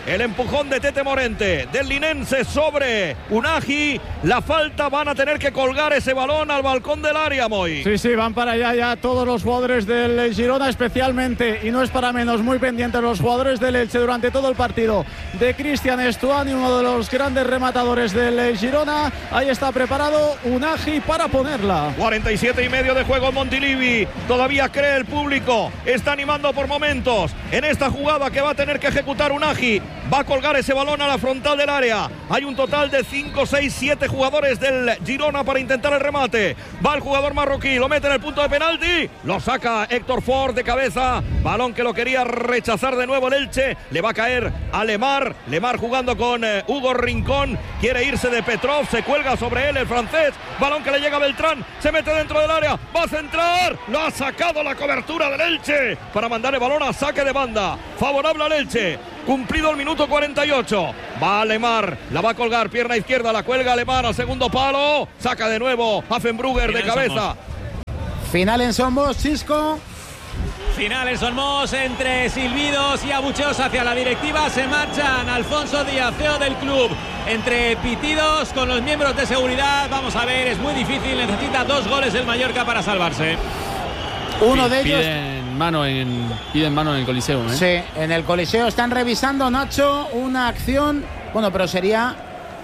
S5: El empujón de Tete Morente, del linense sobre Unagi. La falta, van a tener que colgar ese balón al balcón del área, Moy.
S11: Sí, sí, van para allá ya todos los jugadores del Girona, especialmente, y no es para menos, muy pendientes los jugadores del Elche durante todo el partido, de Cristian Estuani, uno de los grandes rematadores del Girona. Ahí está preparado Unagi para ponerla.
S5: cuarenta y siete y medio de juego en Montilivi. Todavía cree el público. Está animando por momentos en esta jugada que va a tener que ejecutar Unagi. Va a colgar ese balón a la frontal del área. Hay un total de cinco, seis, siete jugadores del Girona para intentar el remate. Va el jugador marroquí, lo mete en el punto de penalti. Lo saca Héctor Ford de cabeza. Balón que lo quería rechazar de nuevo el Elche. Le va a caer a Lemar. Lemar jugando con eh, Hugo Rincón. Quiere irse de Petrov. Se cuelga sobre él el francés. Balón que le llega a Beltrán. Se mete dentro del área. Va a centrar. Lo ha sacado la cobertura del Elche para mandar el balón a saque de banda. Favorable al Elche. Cumplido el minuto cuarenta y ocho. Va Lemar, la va a colgar, pierna izquierda, la cuelga Lemar al segundo palo. Saca de nuevo Affenbrugger de cabeza.
S2: Final en Somos, Chisco.
S13: Final en Somos, entre silbidos y abucheos hacia la directiva. Se marchan Alfonso Díaz, C E O del club. Entre pitidos con los miembros de seguridad. Vamos a ver, es muy difícil. Necesita dos goles el Mallorca para salvarse.
S2: Uno de ellos.
S10: Piden mano en, piden mano en el Coliseo, ¿eh?
S2: Sí, en el Coliseo están revisando, Nacho, una acción. Bueno, pero sería.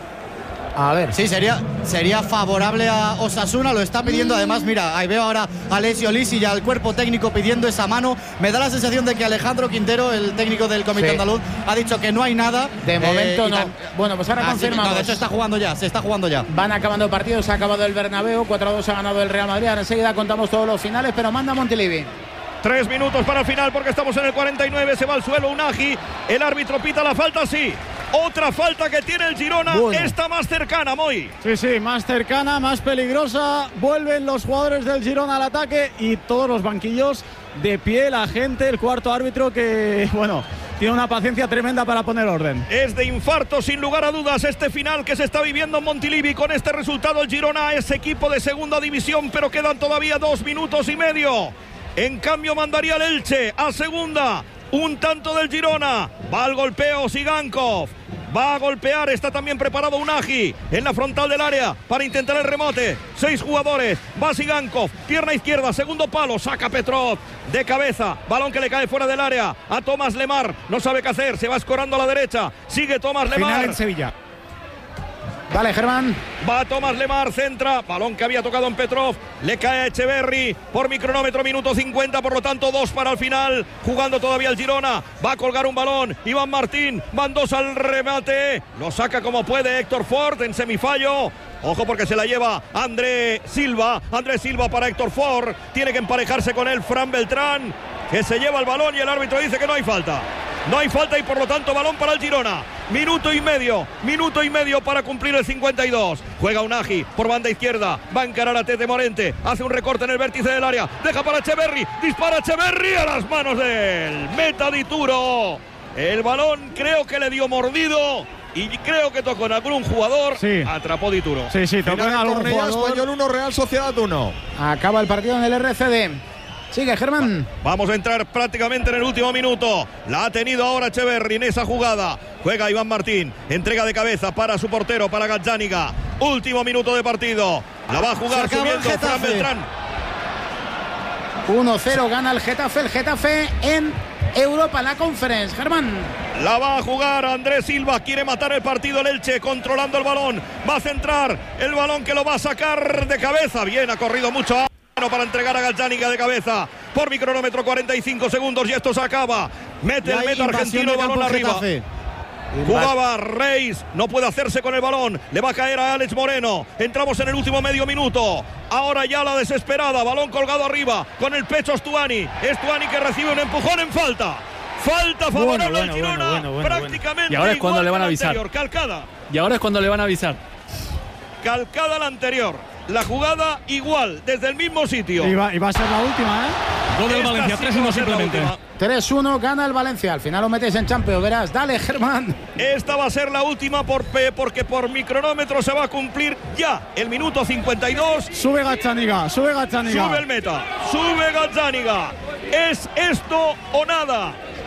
S2: A ver.
S12: Sí, sería, sería favorable a Osasuna, lo está pidiendo. Además, mira, ahí veo ahora a Alessio Lisi y al cuerpo técnico pidiendo esa mano. Me da la sensación de que Alejandro Quintero, el técnico del Comité
S2: Sí.
S12: Andaluz, ha dicho que no hay nada.
S2: De momento
S12: y
S2: no.
S12: tam-
S2: Bueno, pues ahora
S12: Ah, sí,
S2: confirmamos.
S12: no, de hecho está jugando ya, se está jugando ya.
S2: Van acabando partidos, se ha acabado el Bernabéu, cuatro a dos ha ganado el Real Madrid. Ahora enseguida contamos todos los finales, pero manda Montilivi.
S5: Tres minutos para el final porque estamos en el cuarenta y nueve. Se va al suelo Unagi. El árbitro pita la falta, sí. Otra falta que tiene el Girona.
S11: Bueno.
S5: Esta más cercana, Moy.
S11: Sí, sí, más cercana, más peligrosa. Vuelven los jugadores del Girona al ataque y todos los banquillos de pie. La gente, el cuarto árbitro que, bueno, tiene una paciencia tremenda para poner orden.
S5: Es de infarto, sin lugar a dudas, este final que se está viviendo en Montilivi. Con este resultado, el Girona es equipo de segunda división, pero quedan todavía dos minutos y medio. En cambio, mandaría el Elche a segunda. Un tanto del Girona. Va al golpeo Sigankov. Va a golpear, está también preparado Unagi en la frontal del área para intentar el remote. Seis jugadores, va Sigankov, pierna izquierda, segundo palo, saca Petrov de cabeza, balón que le cae fuera del área a Tomás Lemar, no sabe qué hacer, se va escorando a la derecha, sigue Tomás Lemar.
S15: Final en Sevilla.
S2: Dale, Germán.
S5: Va Tomás Lemar, centra, balón que había tocado en Petrov, le cae a Echeverri por mi cronómetro, minuto cincuenta, por lo tanto dos para el final, jugando todavía el Girona, va a colgar un balón, Iván Martín, van dos al remate, lo saca como puede Héctor Ford en semifallo. Ojo porque se la lleva André Silva, André Silva para Héctor Ford, tiene que emparejarse con él Fran Beltrán, que se lleva el balón y el árbitro dice que no hay falta. No hay falta y por lo tanto balón para el Girona. Minuto y medio, minuto y medio para cumplir el cincuenta y dos. Juega Unagi por banda izquierda, va a encarar a Tete Morente, hace un recorte en el vértice del área, deja para Echeverri, dispara Echeverri a las manos del meta Dituro. El balón creo que le dio mordido y creo que tocó en algún jugador,
S11: sí.
S5: Atrapó Dituro.
S11: Sí, sí, tocó en algún jugador.
S6: Español uno, Real Sociedad uno.
S2: Acaba el partido en el R C D. Sigue, Germán.
S5: Vamos a entrar prácticamente en el último minuto. La ha tenido ahora Echeverri en esa jugada. Juega Iván Martín. Entrega de cabeza para su portero, para Gazzaniga. Último minuto de partido. La va a jugar subiendo Fran Beltrán.
S2: uno cero gana el Getafe. El Getafe en Europa, en la Conference. Germán.
S5: La va a jugar Andrés Silva. Quiere matar el partido el Elche, controlando el balón. Va a centrar el balón que lo va a sacar de cabeza. Bien, ha corrido mucho para entregar a Gazzaniga de cabeza. Por mi cronómetro, cuarenta y cinco segundos y esto se acaba. Mete el meta argentino el balón arriba. Jugaba Reis, no puede hacerse con el balón, le va a caer a Alex Moreno. Entramos en el último medio minuto. Ahora ya la desesperada, balón colgado arriba con el pecho Stuani. Stuani que recibe un empujón en falta. Falta favorable
S10: Bueno, bueno,
S5: al Girona,
S10: bueno, bueno, bueno,
S5: prácticamente
S10: bueno. Y ahora es cuando
S5: igual
S10: le van a
S5: que la
S10: avisar.
S5: anterior, calcada.
S10: Y ahora es cuando le van a avisar.
S5: Calcada la anterior. La jugada igual, desde el mismo sitio.
S11: Y va, y va a ser la última, ¿eh?
S7: Gol del
S5: Esta
S7: Valencia,
S5: sí
S7: tres
S5: que va
S7: uno
S5: a ser la
S7: simplemente.
S5: última.
S2: tres uno gana el Valencia. Al final lo metes en Champions, verás. Dale, Germán.
S5: Esta va a ser la última por, porque por mi cronómetro se va a cumplir ya el minuto cincuenta y dos.
S11: Sube Gazzaniga, sube Gazzaniga.
S5: Sube el meta, sube Gazzaniga. Es esto o nada.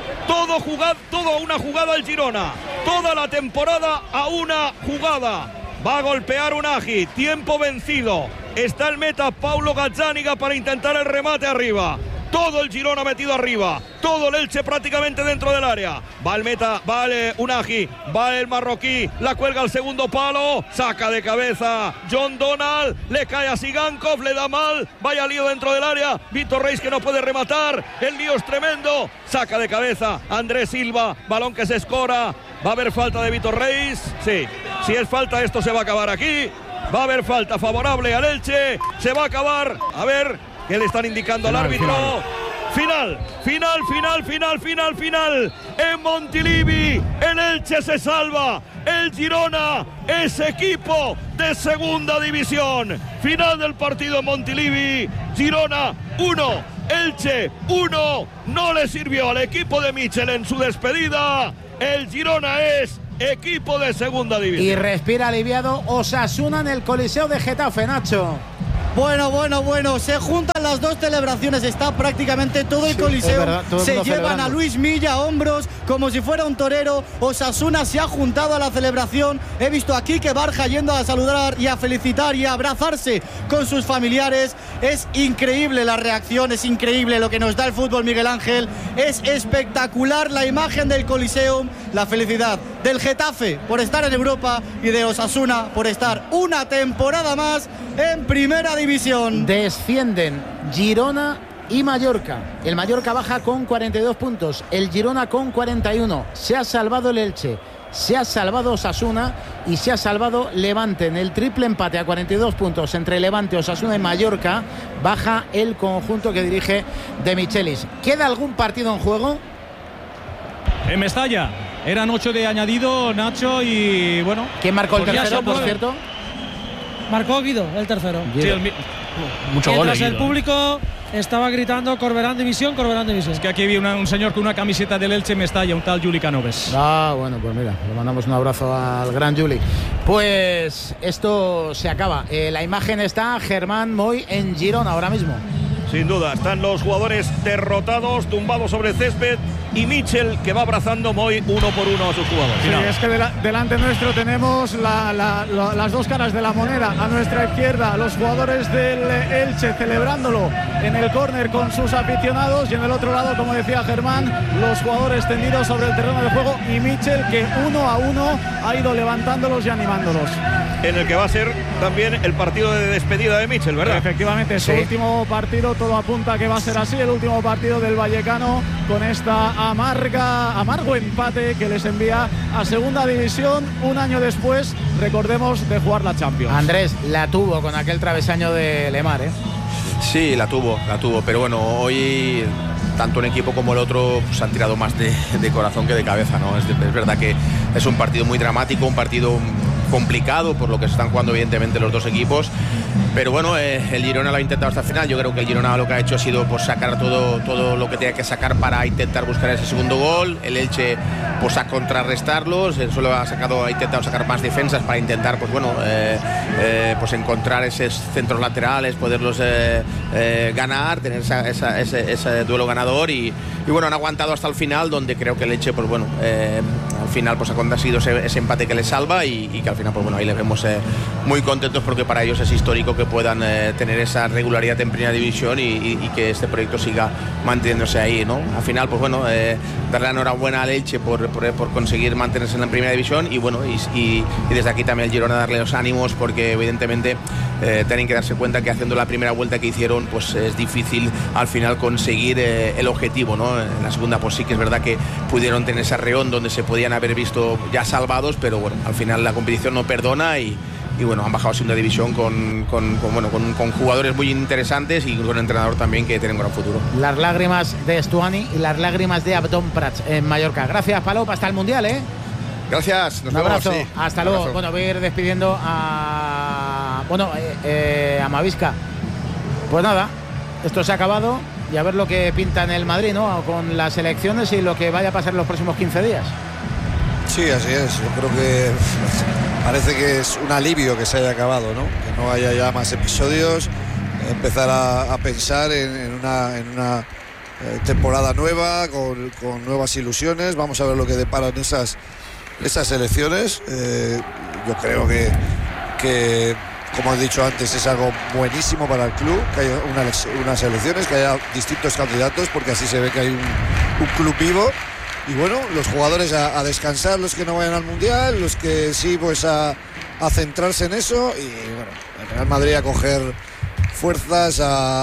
S5: Todo jugad, todo a una jugada el Girona. Toda la temporada a una jugada. Va a golpear Unagi. Tiempo vencido. Está el meta Paulo Gazzaniga para intentar el remate arriba. Todo el Girona metido arriba. Todo el Elche prácticamente dentro del área. Va el meta, va el Unagi, va el marroquí. La cuelga al segundo palo. Saca de cabeza John Donald. Le cae a Sigankov, le da mal. Vaya lío dentro del área. Víctor Reis que no puede rematar. El lío es tremendo. Saca de cabeza Andrés Silva. Balón que se escora. Va a haber falta de Víctor Reis. Sí, si es falta esto se va a acabar aquí. Va a haber falta favorable al Elche. Se va a acabar. A ver qué le están indicando al árbitro. Final, final, final, final, final, final. En Montilivi, el Elche se salva. El Girona es equipo de segunda división. Final del partido en Montilivi. Girona uno, Elche uno. No le sirvió al equipo de Michel en su despedida. El Girona es equipo de segunda división.
S2: Y respira aliviado Osasuna en el Coliseo de Getafe, Nacho.
S12: Bueno, bueno, bueno, se juntan las dos celebraciones, está prácticamente todo el Coliseo, sí, verdad, todo el se llevan celebrando. A Luis Milla a hombros como si fuera un torero. Osasuna se ha juntado a la celebración, he visto a Quique Barja yendo a saludar y a felicitar y a abrazarse con sus familiares. Es increíble la reacción, es increíble lo que nos da el fútbol, Miguel Ángel, es espectacular la imagen del Coliseo, la felicidad del Getafe por estar en Europa y de Osasuna por estar una temporada más en primera división.
S2: Descienden Girona y Mallorca. El Mallorca baja con cuarenta y dos puntos, el Girona con cuarenta y uno. Se ha salvado el Elche, se ha salvado Osasuna y se ha salvado Levante. En el triple empate a cuarenta y dos puntos entre Levante, Osasuna y Mallorca baja el conjunto que dirige De Michelis. ¿Queda algún partido en juego?
S7: En Mestalla eran ocho de añadido, Nacho, y bueno.
S2: ¿Quién marcó el tercero, por cierto?
S8: Marcó Guido, el tercero.
S7: Sí, el, mucho gol.
S8: Mientras el público estaba gritando Corberán División, Corberán División.
S7: Es que aquí vi una, un señor con una camiseta del Elche Mestalla, un tal Juli Canoves.
S2: Ah, bueno, pues mira, le mandamos un abrazo al gran Juli. Pues esto se acaba. Eh, la imagen está Germán Moy en Girona ahora mismo.
S5: Sin duda, están los jugadores derrotados, tumbados sobre el césped, y Michel que va abrazando Moy uno por uno a sus jugadores.
S11: Sí, es que de la, delante nuestro tenemos la, la, la, las dos caras de la moneda. A nuestra izquierda los jugadores del Elche celebrándolo en el córner con sus aficionados, y en el otro lado, como decía Germán, los jugadores tendidos sobre el terreno de juego, y Michel que uno a uno ha ido levantándolos y animándolos.
S5: En el que va a ser también el partido de despedida de Michel, ¿verdad?
S11: Efectivamente, su sí. último partido, todo apunta a que va a ser así, el último partido del Vallecano con esta amarga, amargo empate que les envía a segunda división un año después, recordemos, de jugar la Champions.
S2: Andrés, la tuvo con aquel travesaño de Lemar, ¿eh?
S1: Sí, la tuvo, la tuvo, pero bueno, hoy tanto un equipo como el otro pues, han tirado más de, de corazón que de cabeza, ¿no? Es, es verdad que es un partido muy dramático, un partido complicado por lo que se están jugando evidentemente los dos equipos, pero bueno, eh, el Girona lo ha intentado hasta el final. Yo creo que el Girona lo que ha hecho ha sido pues, sacar todo, todo lo que tenía que sacar para intentar buscar ese segundo gol. El Elche pues a contrarrestarlos, él solo ha sacado, ha intentado sacar más defensas para intentar pues bueno eh, eh, pues encontrar esos centros laterales, poderlos eh, eh, ganar, tener esa, esa, ese, ese duelo ganador, y, y bueno, han aguantado hasta el final, donde creo que el Elche pues bueno eh, al final pues ha conseguido ese, ese empate que les salva, y, y que al final pues bueno ahí les vemos eh, muy contentos, porque para ellos es histórico que puedan eh, tener esa regularidad en primera división, y, y, y que este proyecto siga manteniéndose ahí, ¿no? Al final pues bueno eh, darle la enhorabuena al Elche por, por, por conseguir mantenerse en la primera división, y bueno y, y, y desde aquí también el Girona darle los ánimos, porque evidentemente eh, tienen que darse cuenta que haciendo la primera vuelta que hicieron pues es difícil al final conseguir eh, el objetivo, ¿no? En la segunda pues sí que es verdad que pudieron tener ese arreón donde se podían haber visto ya salvados, pero bueno, al final la competición no perdona, y y bueno, han bajado a segunda división con, con, con, bueno, con, con jugadores muy interesantes y con un entrenador también que tiene un gran futuro.
S2: Las lágrimas de Estuani y las lágrimas de Abdón Prats en Mallorca. Gracias, Palop, hasta el Mundial, ¿eh?
S1: Gracias, nos
S2: un abrazo,
S1: vemos, sí.
S2: Hasta
S1: un
S2: luego.
S1: abrazo.
S2: Bueno, voy a ir despidiendo a bueno eh, eh, a Mavisca. Pues nada, esto se ha acabado, y a ver lo que pinta en el Madrid, ¿no? Con las elecciones y lo que vaya a pasar en los próximos quince días.
S16: Sí, así es. Yo creo que parece que es un alivio que se haya acabado, ¿no? Que no haya ya más episodios, empezar a, a pensar en, en, una, en una eh, temporada nueva, con, con nuevas ilusiones. Vamos a ver lo que deparan esas, esas elecciones. Eh, yo creo que, que, como he dicho antes, es algo buenísimo para el club, que haya una, unas elecciones, que haya distintos candidatos, porque así se ve que hay un, un club vivo. Y bueno, los jugadores a, a descansar, los que no vayan al Mundial, los que sí, pues a, a centrarse en eso. Y bueno, el Real Madrid a coger fuerzas,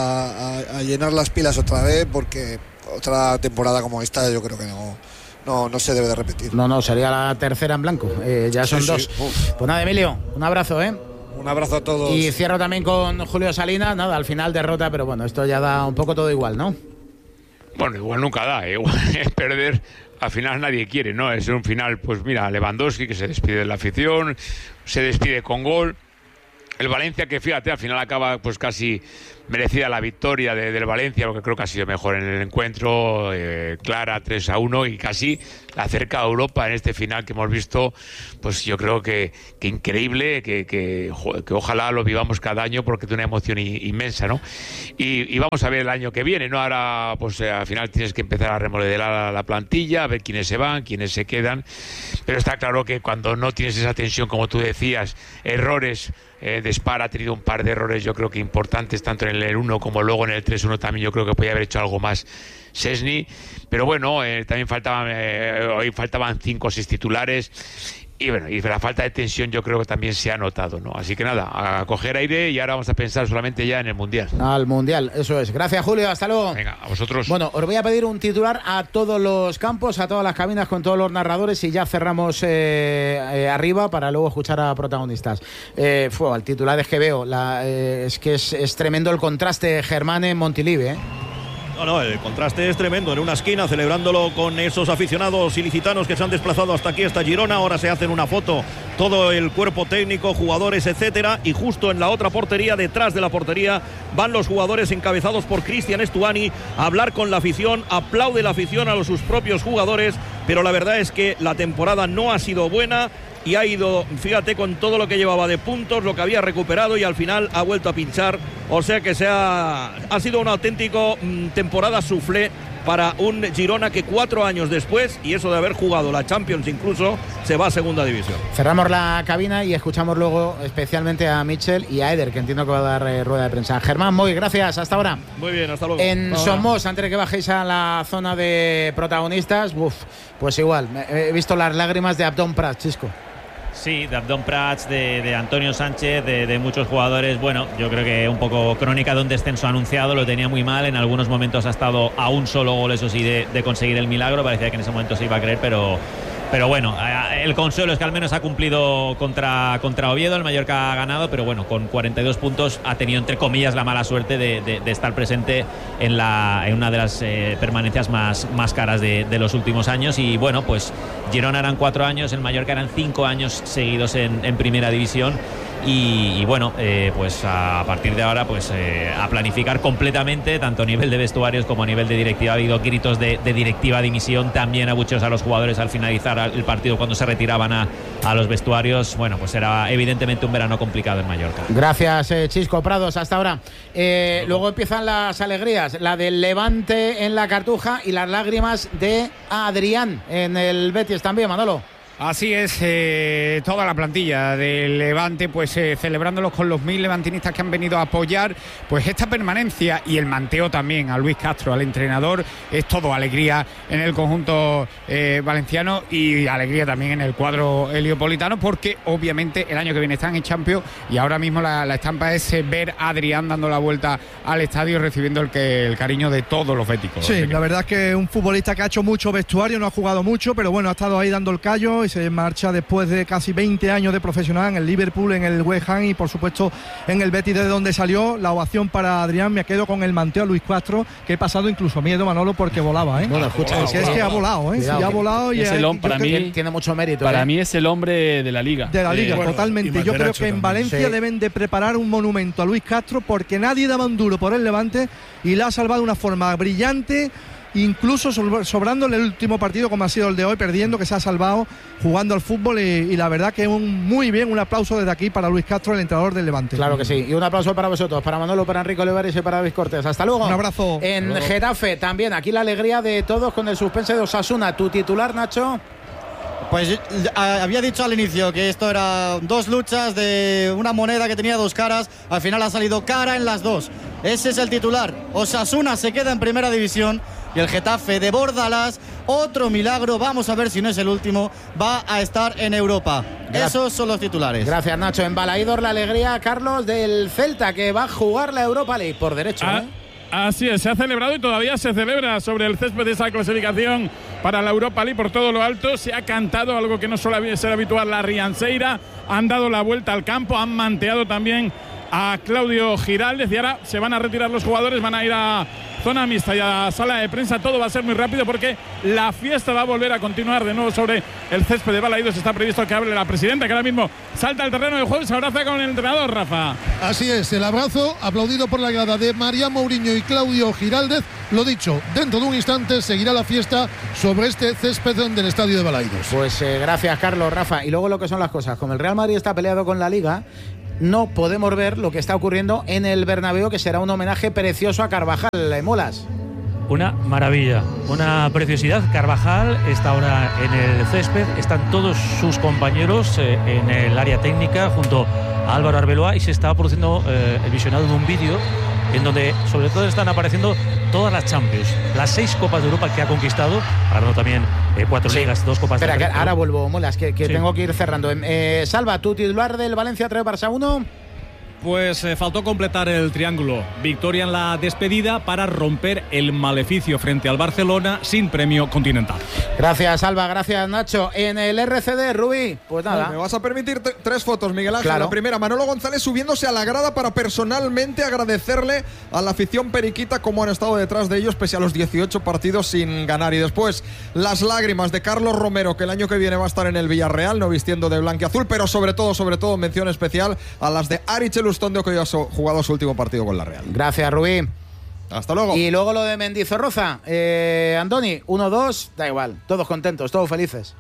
S16: a, a, a llenar las pilas otra vez, porque otra temporada como esta yo creo que no, no, no se debe de repetir.
S2: No, no, sería la tercera en blanco. Eh, ya son
S16: sí,
S2: dos.
S16: Sí.
S2: Pues nada, Emilio, un abrazo, ¿eh?
S16: Un abrazo a todos.
S2: Y cierro también con Julio Salinas. Nada, al final derrota, pero bueno, esto ya da un poco todo igual, ¿no?
S9: Bueno, igual nunca da, ¿eh? Igual perder al final nadie quiere, ¿no? Es un final, pues mira, Lewandowski que se despide de la afición, se despide con gol. El Valencia, que fíjate, al final acaba pues casi merecida la victoria de, del Valencia, porque creo que ha sido mejor en el encuentro, eh, clara, tres a uno, y casi la acerca a Europa en este final que hemos visto. Pues yo creo que, que increíble, que, que, que ojalá lo vivamos cada año, porque tiene una emoción inmensa, ¿no? Y, y vamos a ver el año que viene, ¿no? Ahora, pues eh, al final tienes que empezar a remodelar la, la plantilla, a ver quiénes se van, quiénes se quedan, pero está claro que cuando no tienes esa tensión, como tú decías, errores. Eh, Despar ha tenido un par de errores, yo creo que importantes, tanto en el uno como luego en el tres uno también. Yo creo que podía haber hecho algo más Szczęsny, pero bueno, eh, también faltaban eh, hoy faltaban cinco o seis titulares. Y bueno, y la falta de tensión yo creo que también se ha notado, ¿no? Así que nada, a coger aire, y ahora vamos a pensar solamente ya en el Mundial.
S2: Al Mundial, eso es. Gracias, Julio, hasta luego.
S9: Venga, a vosotros.
S2: Bueno, os voy a pedir un titular a todos los campos, a todas las cabinas, con todos los narradores, y ya cerramos eh, eh, arriba para luego escuchar a protagonistas. Eh, fue, el titular es que veo, la, eh, es que es, es tremendo el contraste Germán en Montilivi, ¿eh?
S5: No, no, el contraste es tremendo. En una esquina, celebrándolo con esos aficionados ilicitanos que se han desplazado hasta aquí, hasta Girona. Ahora se hacen una foto todo el cuerpo técnico, jugadores, etcétera. Y justo en la otra portería, detrás de la portería, van los jugadores encabezados por Cristian Stuani a hablar con la afición. Aplaude la afición a los, sus propios jugadores. Pero la verdad es que la temporada no ha sido buena. Y ha ido, fíjate, con todo lo que llevaba de puntos, lo que había recuperado, y al final ha vuelto a pinchar. O sea que se ha, ha sido un auténtico mmm, temporada soufflé para un Girona que cuatro años después, y eso de haber jugado la Champions incluso, se va a segunda división.
S2: Cerramos la cabina y escuchamos luego especialmente a Mitchell y a Eder, que entiendo que va a dar eh, rueda de prensa. Germán, muy gracias, hasta ahora.
S5: Muy bien, hasta luego.
S2: En Somos, antes de que bajéis a la zona de protagonistas, uf, pues igual, he visto las lágrimas de Abdón Prats, Chisco.
S13: Sí, de Abdón Prats, de, de Antonio Sánchez, de, de muchos jugadores. Bueno, yo creo que un poco crónica de un descenso anunciado. Lo tenía muy mal, en algunos momentos ha estado a un solo gol, eso sí, de, de conseguir el milagro. Parecía que en ese momento se iba a creer, pero... Pero bueno, el consuelo es que al menos ha cumplido contra, contra Oviedo. El Mallorca ha ganado, pero bueno, con cuarenta y dos puntos ha tenido, entre comillas, la mala suerte de, de, de estar presente en, la, en una de las eh, permanencias más, más caras de, de los últimos años. Y bueno, pues Girona eran cuatro años, el Mallorca eran cinco años seguidos en, en primera división. Y, y bueno, eh, pues a partir de ahora, pues eh, a planificar completamente, tanto a nivel de vestuarios como a nivel de directiva. Ha habido gritos de, de directiva, dimisión, también abucheos a los jugadores al finalizar el partido cuando se retiraban a, a los vestuarios. Bueno, pues era evidentemente un verano complicado en Mallorca.
S2: Gracias, eh, Chisco Prados, hasta ahora. Eh, luego empiezan las alegrías, la del Levante en la Cartuja y las lágrimas de Adrián en el Betis también, Manolo.
S14: Así es, eh, toda la plantilla del Levante, pues eh, celebrándolos con los mil levantinistas que han venido a apoyar pues esta permanencia, y el manteo también a Luis Castro, al entrenador. Es todo alegría en el conjunto eh, valenciano, y alegría también en el cuadro heliopolitano, porque obviamente el año que viene están en Champions, y ahora mismo la, la estampa es eh, ver a Adrián dando la vuelta al estadio, recibiendo el, que, el cariño de todos los béticos.
S6: Sí, la verdad es que un futbolista que ha hecho mucho vestuario, no ha jugado mucho, pero bueno, ha estado ahí dando el callo, y se marcha después de casi veinte años de profesional en el Liverpool, en el West Ham y por supuesto en el Betis, de donde salió. La ovación para Adrián. Me quedo con el manteo a Luis Castro, que he pasado incluso miedo, Manolo, porque volaba, ¿eh?
S2: Bueno, escucha,
S6: es que, es que ha volado, ¿eh?
S2: Cuidado,
S6: sí, ha volado y
S10: es el hombre, para mí
S2: que tiene mucho mérito.
S10: Para
S2: ¿eh?
S10: mí es el hombre de la liga.
S6: De la liga,
S10: eh,
S6: totalmente.
S10: bueno,
S6: yo creo que en
S10: también.
S6: Valencia
S10: Sí.
S6: deben de preparar un monumento a Luis Castro, porque nadie daba un duro por el Levante y la ha salvado de una forma brillante.
S19: incluso sobrándole el último partido como ha sido el de hoy, perdiendo, que se ha salvado jugando al fútbol y, y la verdad que un, muy bien, un aplauso desde aquí para Luis Castro, el entrenador del Levante.
S2: Claro que sí, y un aplauso para vosotros, para Manolo, para Enrique Olivares y para David Cortés. Hasta luego.
S19: Un abrazo.
S2: En Getafe también, aquí la alegría de todos con el suspense de Osasuna. ¿Tu titular, Nacho?
S12: Pues había dicho al inicio que esto era dos luchas de una moneda que tenía dos caras. Al final ha salido cara en las dos. Ese es el titular. Osasuna se queda en primera división y el Getafe de Bordalás, otro milagro, vamos a ver si no es el último, va a estar en Europa. Gracias. Esos son los titulares.
S2: Gracias, Nacho. En Balaídor la alegría, Carlos, del Celta, que va a jugar la Europa League por derecho.
S3: Ah.
S2: ¿eh?
S3: Así es, se ha celebrado y todavía se celebra sobre el césped de esa clasificación para la Europa League por todo lo alto. Se ha cantado algo que no suele ser habitual, la Rianseira. Han dado la vuelta al campo, han manteado también a Claudio Giraldez y ahora se van a retirar los jugadores, van a ir a zona mixta y a sala de prensa. Todo va a ser muy rápido porque la fiesta va a volver a continuar de nuevo sobre el césped de Balaídos. Está previsto que hable la presidenta, que ahora mismo salta al terreno de juego y se abraza con el entrenador, Rafa.
S4: Así es, el abrazo aplaudido por la grada de María Mourinho y Claudio Giraldez. Lo dicho, dentro de un instante seguirá la fiesta sobre este césped del estadio de Balaídos.
S2: Pues eh, gracias, Carlos, Rafa. Y luego lo que son las cosas, como el Real Madrid está peleado con la Liga, no podemos ver lo que está ocurriendo en el Bernabéu, que será un homenaje precioso a Carvajal. Molas.
S20: Una maravilla, una preciosidad. Carvajal está ahora en el césped, están todos sus compañeros eh, en el área técnica junto a Álvaro Arbeloa y se está produciendo eh, el visionado de un vídeo en donde sobre todo están apareciendo todas las Champions, las seis Copas de Europa que ha conquistado, ganando también eh, cuatro
S2: sí.
S20: ligas, dos Copas
S2: Espera,
S20: de
S2: Espera, ahora vuelvo, Molas, que, que
S20: sí.
S2: tengo que ir cerrando. Eh, Salva, tu titular del Valencia tres Barça uno.
S7: Pues eh, faltó completar el triángulo. Victoria en la despedida para romper el maleficio frente al Barcelona sin premio continental.
S2: Gracias, Alba. Gracias, Nacho. En el R C D, Rubí, pues nada.
S6: Me vas a permitir t- tres fotos, Miguel Ángel.
S2: Claro.
S6: La primera, Manolo González subiéndose a la grada para personalmente agradecerle a la afición periquita cómo han estado detrás de ellos pese a los dieciocho partidos sin ganar. Y después, las lágrimas de Carlos Romero, que el año que viene va a estar en el Villarreal, no vistiendo de blanquiazul, pero sobre todo, sobre todo, mención especial a las de Arichel Ustondo, que hoy ha jugado su último partido con la Real.
S2: Gracias, Rubí.
S6: Hasta luego.
S2: Y luego lo de Mendizorroza. Eh, Andoni, uno dos, da igual. Todos contentos, todos felices.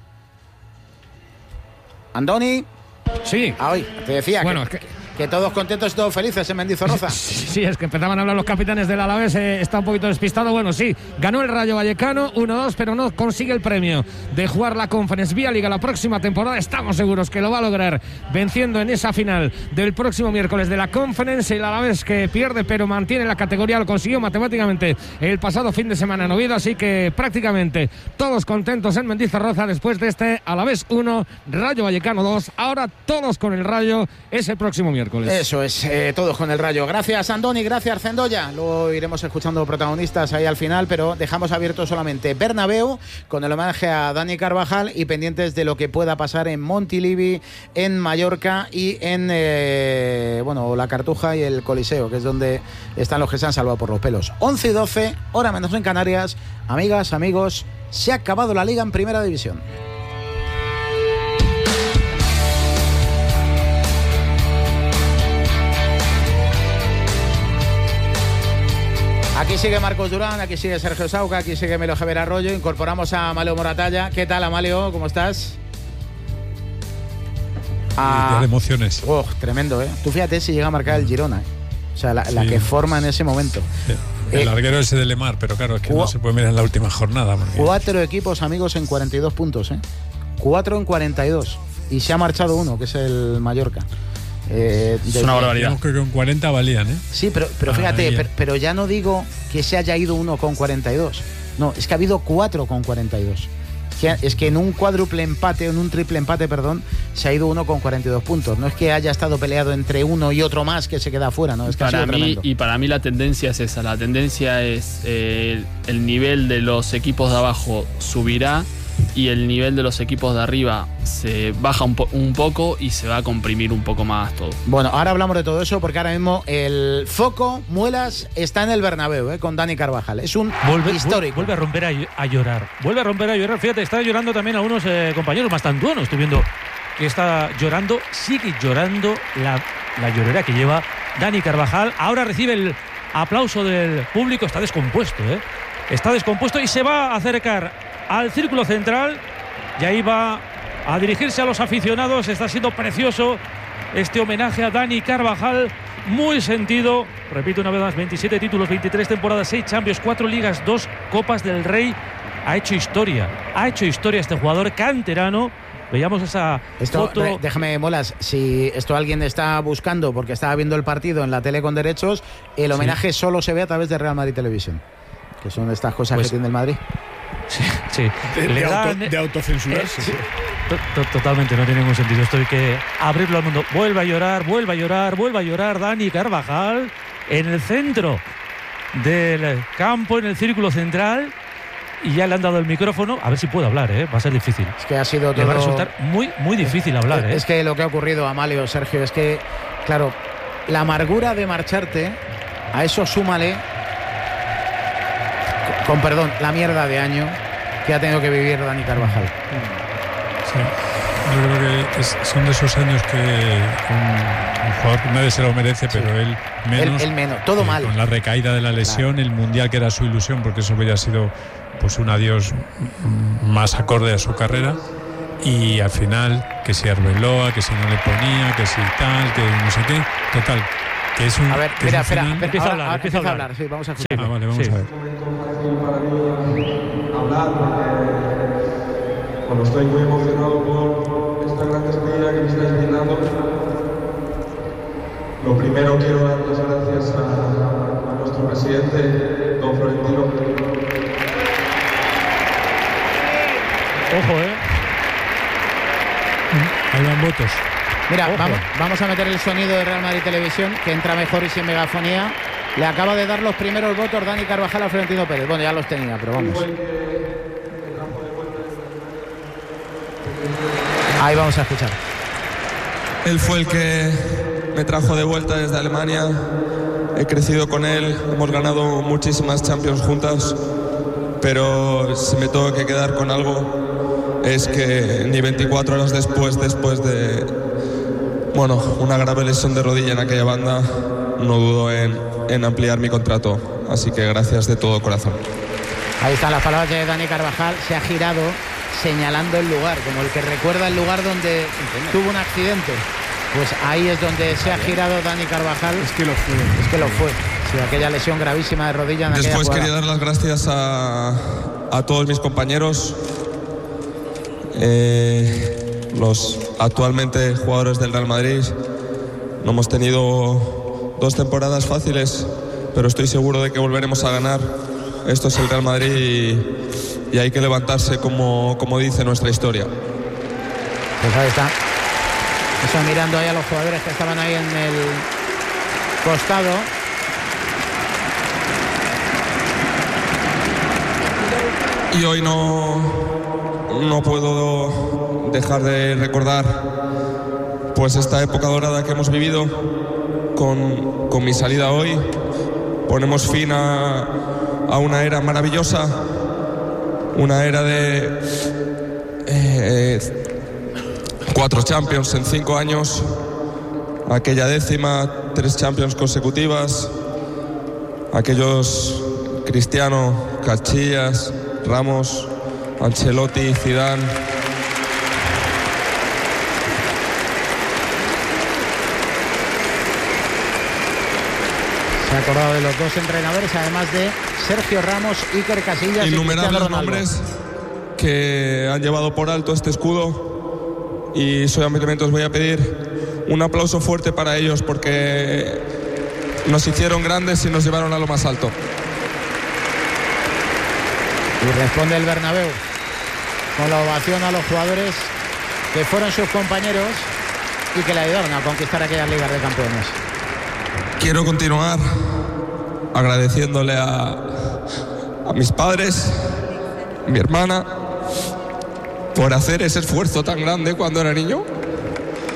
S2: Andoni.
S15: Sí.
S2: Ah, hoy, te decía
S15: bueno,
S2: que,
S15: es que...
S2: que todos contentos y todos felices en Mendizorroza.
S15: Sí, es que empezaban a hablar los capitanes del Alavés, eh, está un poquito despistado. Bueno, sí, ganó el Rayo Vallecano uno dos, pero no consigue el premio de jugar la Conference Vía Liga la próxima temporada. Estamos seguros que lo va a lograr venciendo en esa final del próximo miércoles de la Conference. El Alavés que pierde pero mantiene la categoría, lo consiguió matemáticamente el pasado fin de semana en Oviedo, así que prácticamente todos contentos en Mendizorroza después de este Alavés uno, Rayo Vallecano dos. Ahora todos con el Rayo ese próximo miércoles.
S2: Eso es, eh, todos con el Rayo. Gracias, Andoni, gracias, Zendoya. Luego iremos escuchando protagonistas ahí al final, pero dejamos abierto solamente Bernabéu con el homenaje a Dani Carvajal y pendientes de lo que pueda pasar en Montilivi, en Mallorca y en eh, bueno, la Cartuja y el Coliseo, que es donde están los que se han salvado por los pelos. once y doce, hora menos en Canarias. Amigas, amigos, se ha acabado la Liga en Primera División. Aquí sigue Marcos Durán, aquí sigue Sergio Sauca, aquí sigue Melo Javier Arroyo. Incorporamos a Amalio Moratalla. ¿Qué tal, Amalio? ¿Cómo estás?
S21: Ah, de emociones.
S2: Oh, tremendo, ¿eh? Tú fíjate si llega a marcar el Girona, ¿eh? O sea, la, sí. la que forma en ese momento.
S21: Sí. El eh, larguero ese de Lemar, pero claro, es que no se puede mirar en la última jornada. Porque...
S2: Cuatro equipos, amigos, en cuarenta y dos puntos, ¿eh? Cuatro en cuarenta y dos. Y se ha marchado uno, que es el Mallorca. Eh,
S21: es una barbaridad. Creo que con cuarenta valían, ¿eh?
S2: Sí, pero, pero fíjate, pero, pero ya no digo que se haya ido uno con cuarenta y dos. No, es que ha habido cuatro con cuarenta y dos. Es que, es que en un cuádruple empate, en un triple empate, perdón, se ha ido uno con cuarenta y dos puntos. No es que haya estado peleado entre uno y otro más que se queda fuera, ¿no? Es que
S10: para
S2: ha sido
S10: mí,
S2: tremendo.
S10: y para mí la tendencia es esa. La tendencia es eh, el nivel de los equipos de abajo subirá y el nivel de los equipos de arriba se baja un, po- un poco y se va a comprimir un poco más todo.
S2: Bueno, ahora hablamos de todo eso porque ahora mismo el foco, Muelas, está en el Bernabéu, ¿eh? Con Dani Carvajal. Es un
S20: vuelve,
S2: histórico.
S20: Vuelve a romper a, a llorar. Vuelve a romper a llorar. Fíjate, está llorando también a unos eh, compañeros Mastantuono. Estoy viendo que está llorando. Sigue llorando la, la llorera que lleva Dani Carvajal. Ahora recibe el aplauso del público. Está descompuesto, ¿eh? está descompuesto y se va a acercar al círculo central y ahí va a dirigirse a los aficionados. Está siendo precioso este homenaje a Dani Carvajal, muy sentido. Repito una vez más, veintisiete títulos, veintitrés temporadas, seis Champions, cuatro Ligas, dos Copas del Rey. Ha hecho historia, ha hecho historia este jugador canterano. Veíamos esa
S2: esto,
S20: foto.
S2: re, déjame, Molas, si esto alguien está buscando porque estaba viendo el partido en la tele con derechos, el homenaje sí. solo se ve a través de Real Madrid Televisión, que son estas cosas pues, que tiene el Madrid.
S20: Sí, sí.
S21: De, de, auto, de autocensurarse. Eh, sí.
S20: Totalmente, no tiene ningún sentido. Esto hay que abrirlo al mundo. Vuelve a llorar, vuelve a llorar, vuelve a llorar Dani Carvajal en el centro del campo, en el círculo central. Y ya le han dado el micrófono, a ver si puede hablar, ¿eh? Va a ser difícil.
S2: Es que ha sido todo...
S20: Le va a resultar muy, muy difícil hablar, ¿eh?
S2: Es que lo que ha ocurrido, Amalio, Sergio, es que, claro, la amargura de marcharte, a eso súmale, con perdón, la mierda de año que ha tenido que vivir Dani Carvajal.
S21: Sí, yo creo que es, son de esos años que un, un jugador que nadie se lo merece, sí. pero él menos.
S2: Él, él menos, todo
S21: eh,
S2: mal.
S21: Con la recaída de la lesión, claro. El Mundial que era su ilusión, porque eso hubiera sido pues un adiós más acorde a su carrera, y al final que si Arbeloa, que si no le ponía, que si tal, que no sé qué, total, que es un...
S2: A ver, mira, espera,
S21: final...
S2: empieza a hablar, empieza a hablar, hablar. Sí, vamos a escuchar.
S21: Sí. Ah, vale, vamos
S2: sí.
S21: a ver.
S17: Hablar, bueno, estoy muy emocionado por esta gran despedida que me estáis brindando. Lo primero quiero dar las gracias a, a nuestro presidente, don Florentino.
S20: Ojo, eh.
S21: Ahí van votos.
S2: Mira, vamos, vamos a meter el sonido de Real Madrid Televisión, que entra mejor y sin megafonía. Le acaba de dar los primeros votos Dani Carvajal a Florentino Pérez. Bueno, ya los tenía, pero vamos. Ahí vamos a escuchar.
S17: Él fue el que me trajo de vuelta desde Alemania. He crecido con él, hemos ganado muchísimas Champions juntas, pero si me tengo que quedar con algo es que ni veinticuatro horas después, después de bueno, una grave lesión de rodilla en aquella banda, no dudo en, en ampliar mi contrato. Así que gracias de todo corazón.
S2: Ahí están las palabras de Dani Carvajal. Se ha girado señalando el lugar, como el que recuerda el lugar donde tuvo un accidente. Pues ahí es donde se ha girado Dani Carvajal.
S21: Es que lo fue.
S2: Es que lo fue. Sí, aquella lesión gravísima de rodilla en aquella
S17: Después
S2: jugada.
S17: quería dar las gracias a, a todos mis compañeros, eh, los actualmente jugadores del Real Madrid. No hemos tenido dos temporadas fáciles, pero estoy seguro de que volveremos a ganar. Esto es el Real Madrid y, y hay que levantarse, como, como dice nuestra historia.
S2: Pues ahí está. Eso, mirando ahí a los jugadores que estaban ahí en el costado.
S17: Y hoy no, no puedo dejar de recordar pues esta época dorada que hemos vivido con, con mi salida hoy. Ponemos fin a, a una era maravillosa, una era de eh, cuatro Champions en cinco años, aquella décima, tres Champions consecutivas, aquellos Cristiano, Casillas, Ramos, Ancelotti, Zidane.
S2: Se ha acordado de los dos entrenadores, además de Sergio Ramos, Iker Casillas.
S17: Innumerables nombres que han llevado por alto este escudo, y solamente os voy a pedir un aplauso fuerte para ellos, porque nos hicieron grandes y nos llevaron a lo más alto.
S2: Y responde el Bernabéu con la ovación a los jugadores que fueron sus compañeros y que le ayudaron a conquistar aquellas ligas de campeones.
S17: Quiero continuar agradeciéndole a, a mis padres, mi hermana, por hacer ese esfuerzo tan grande cuando era niño.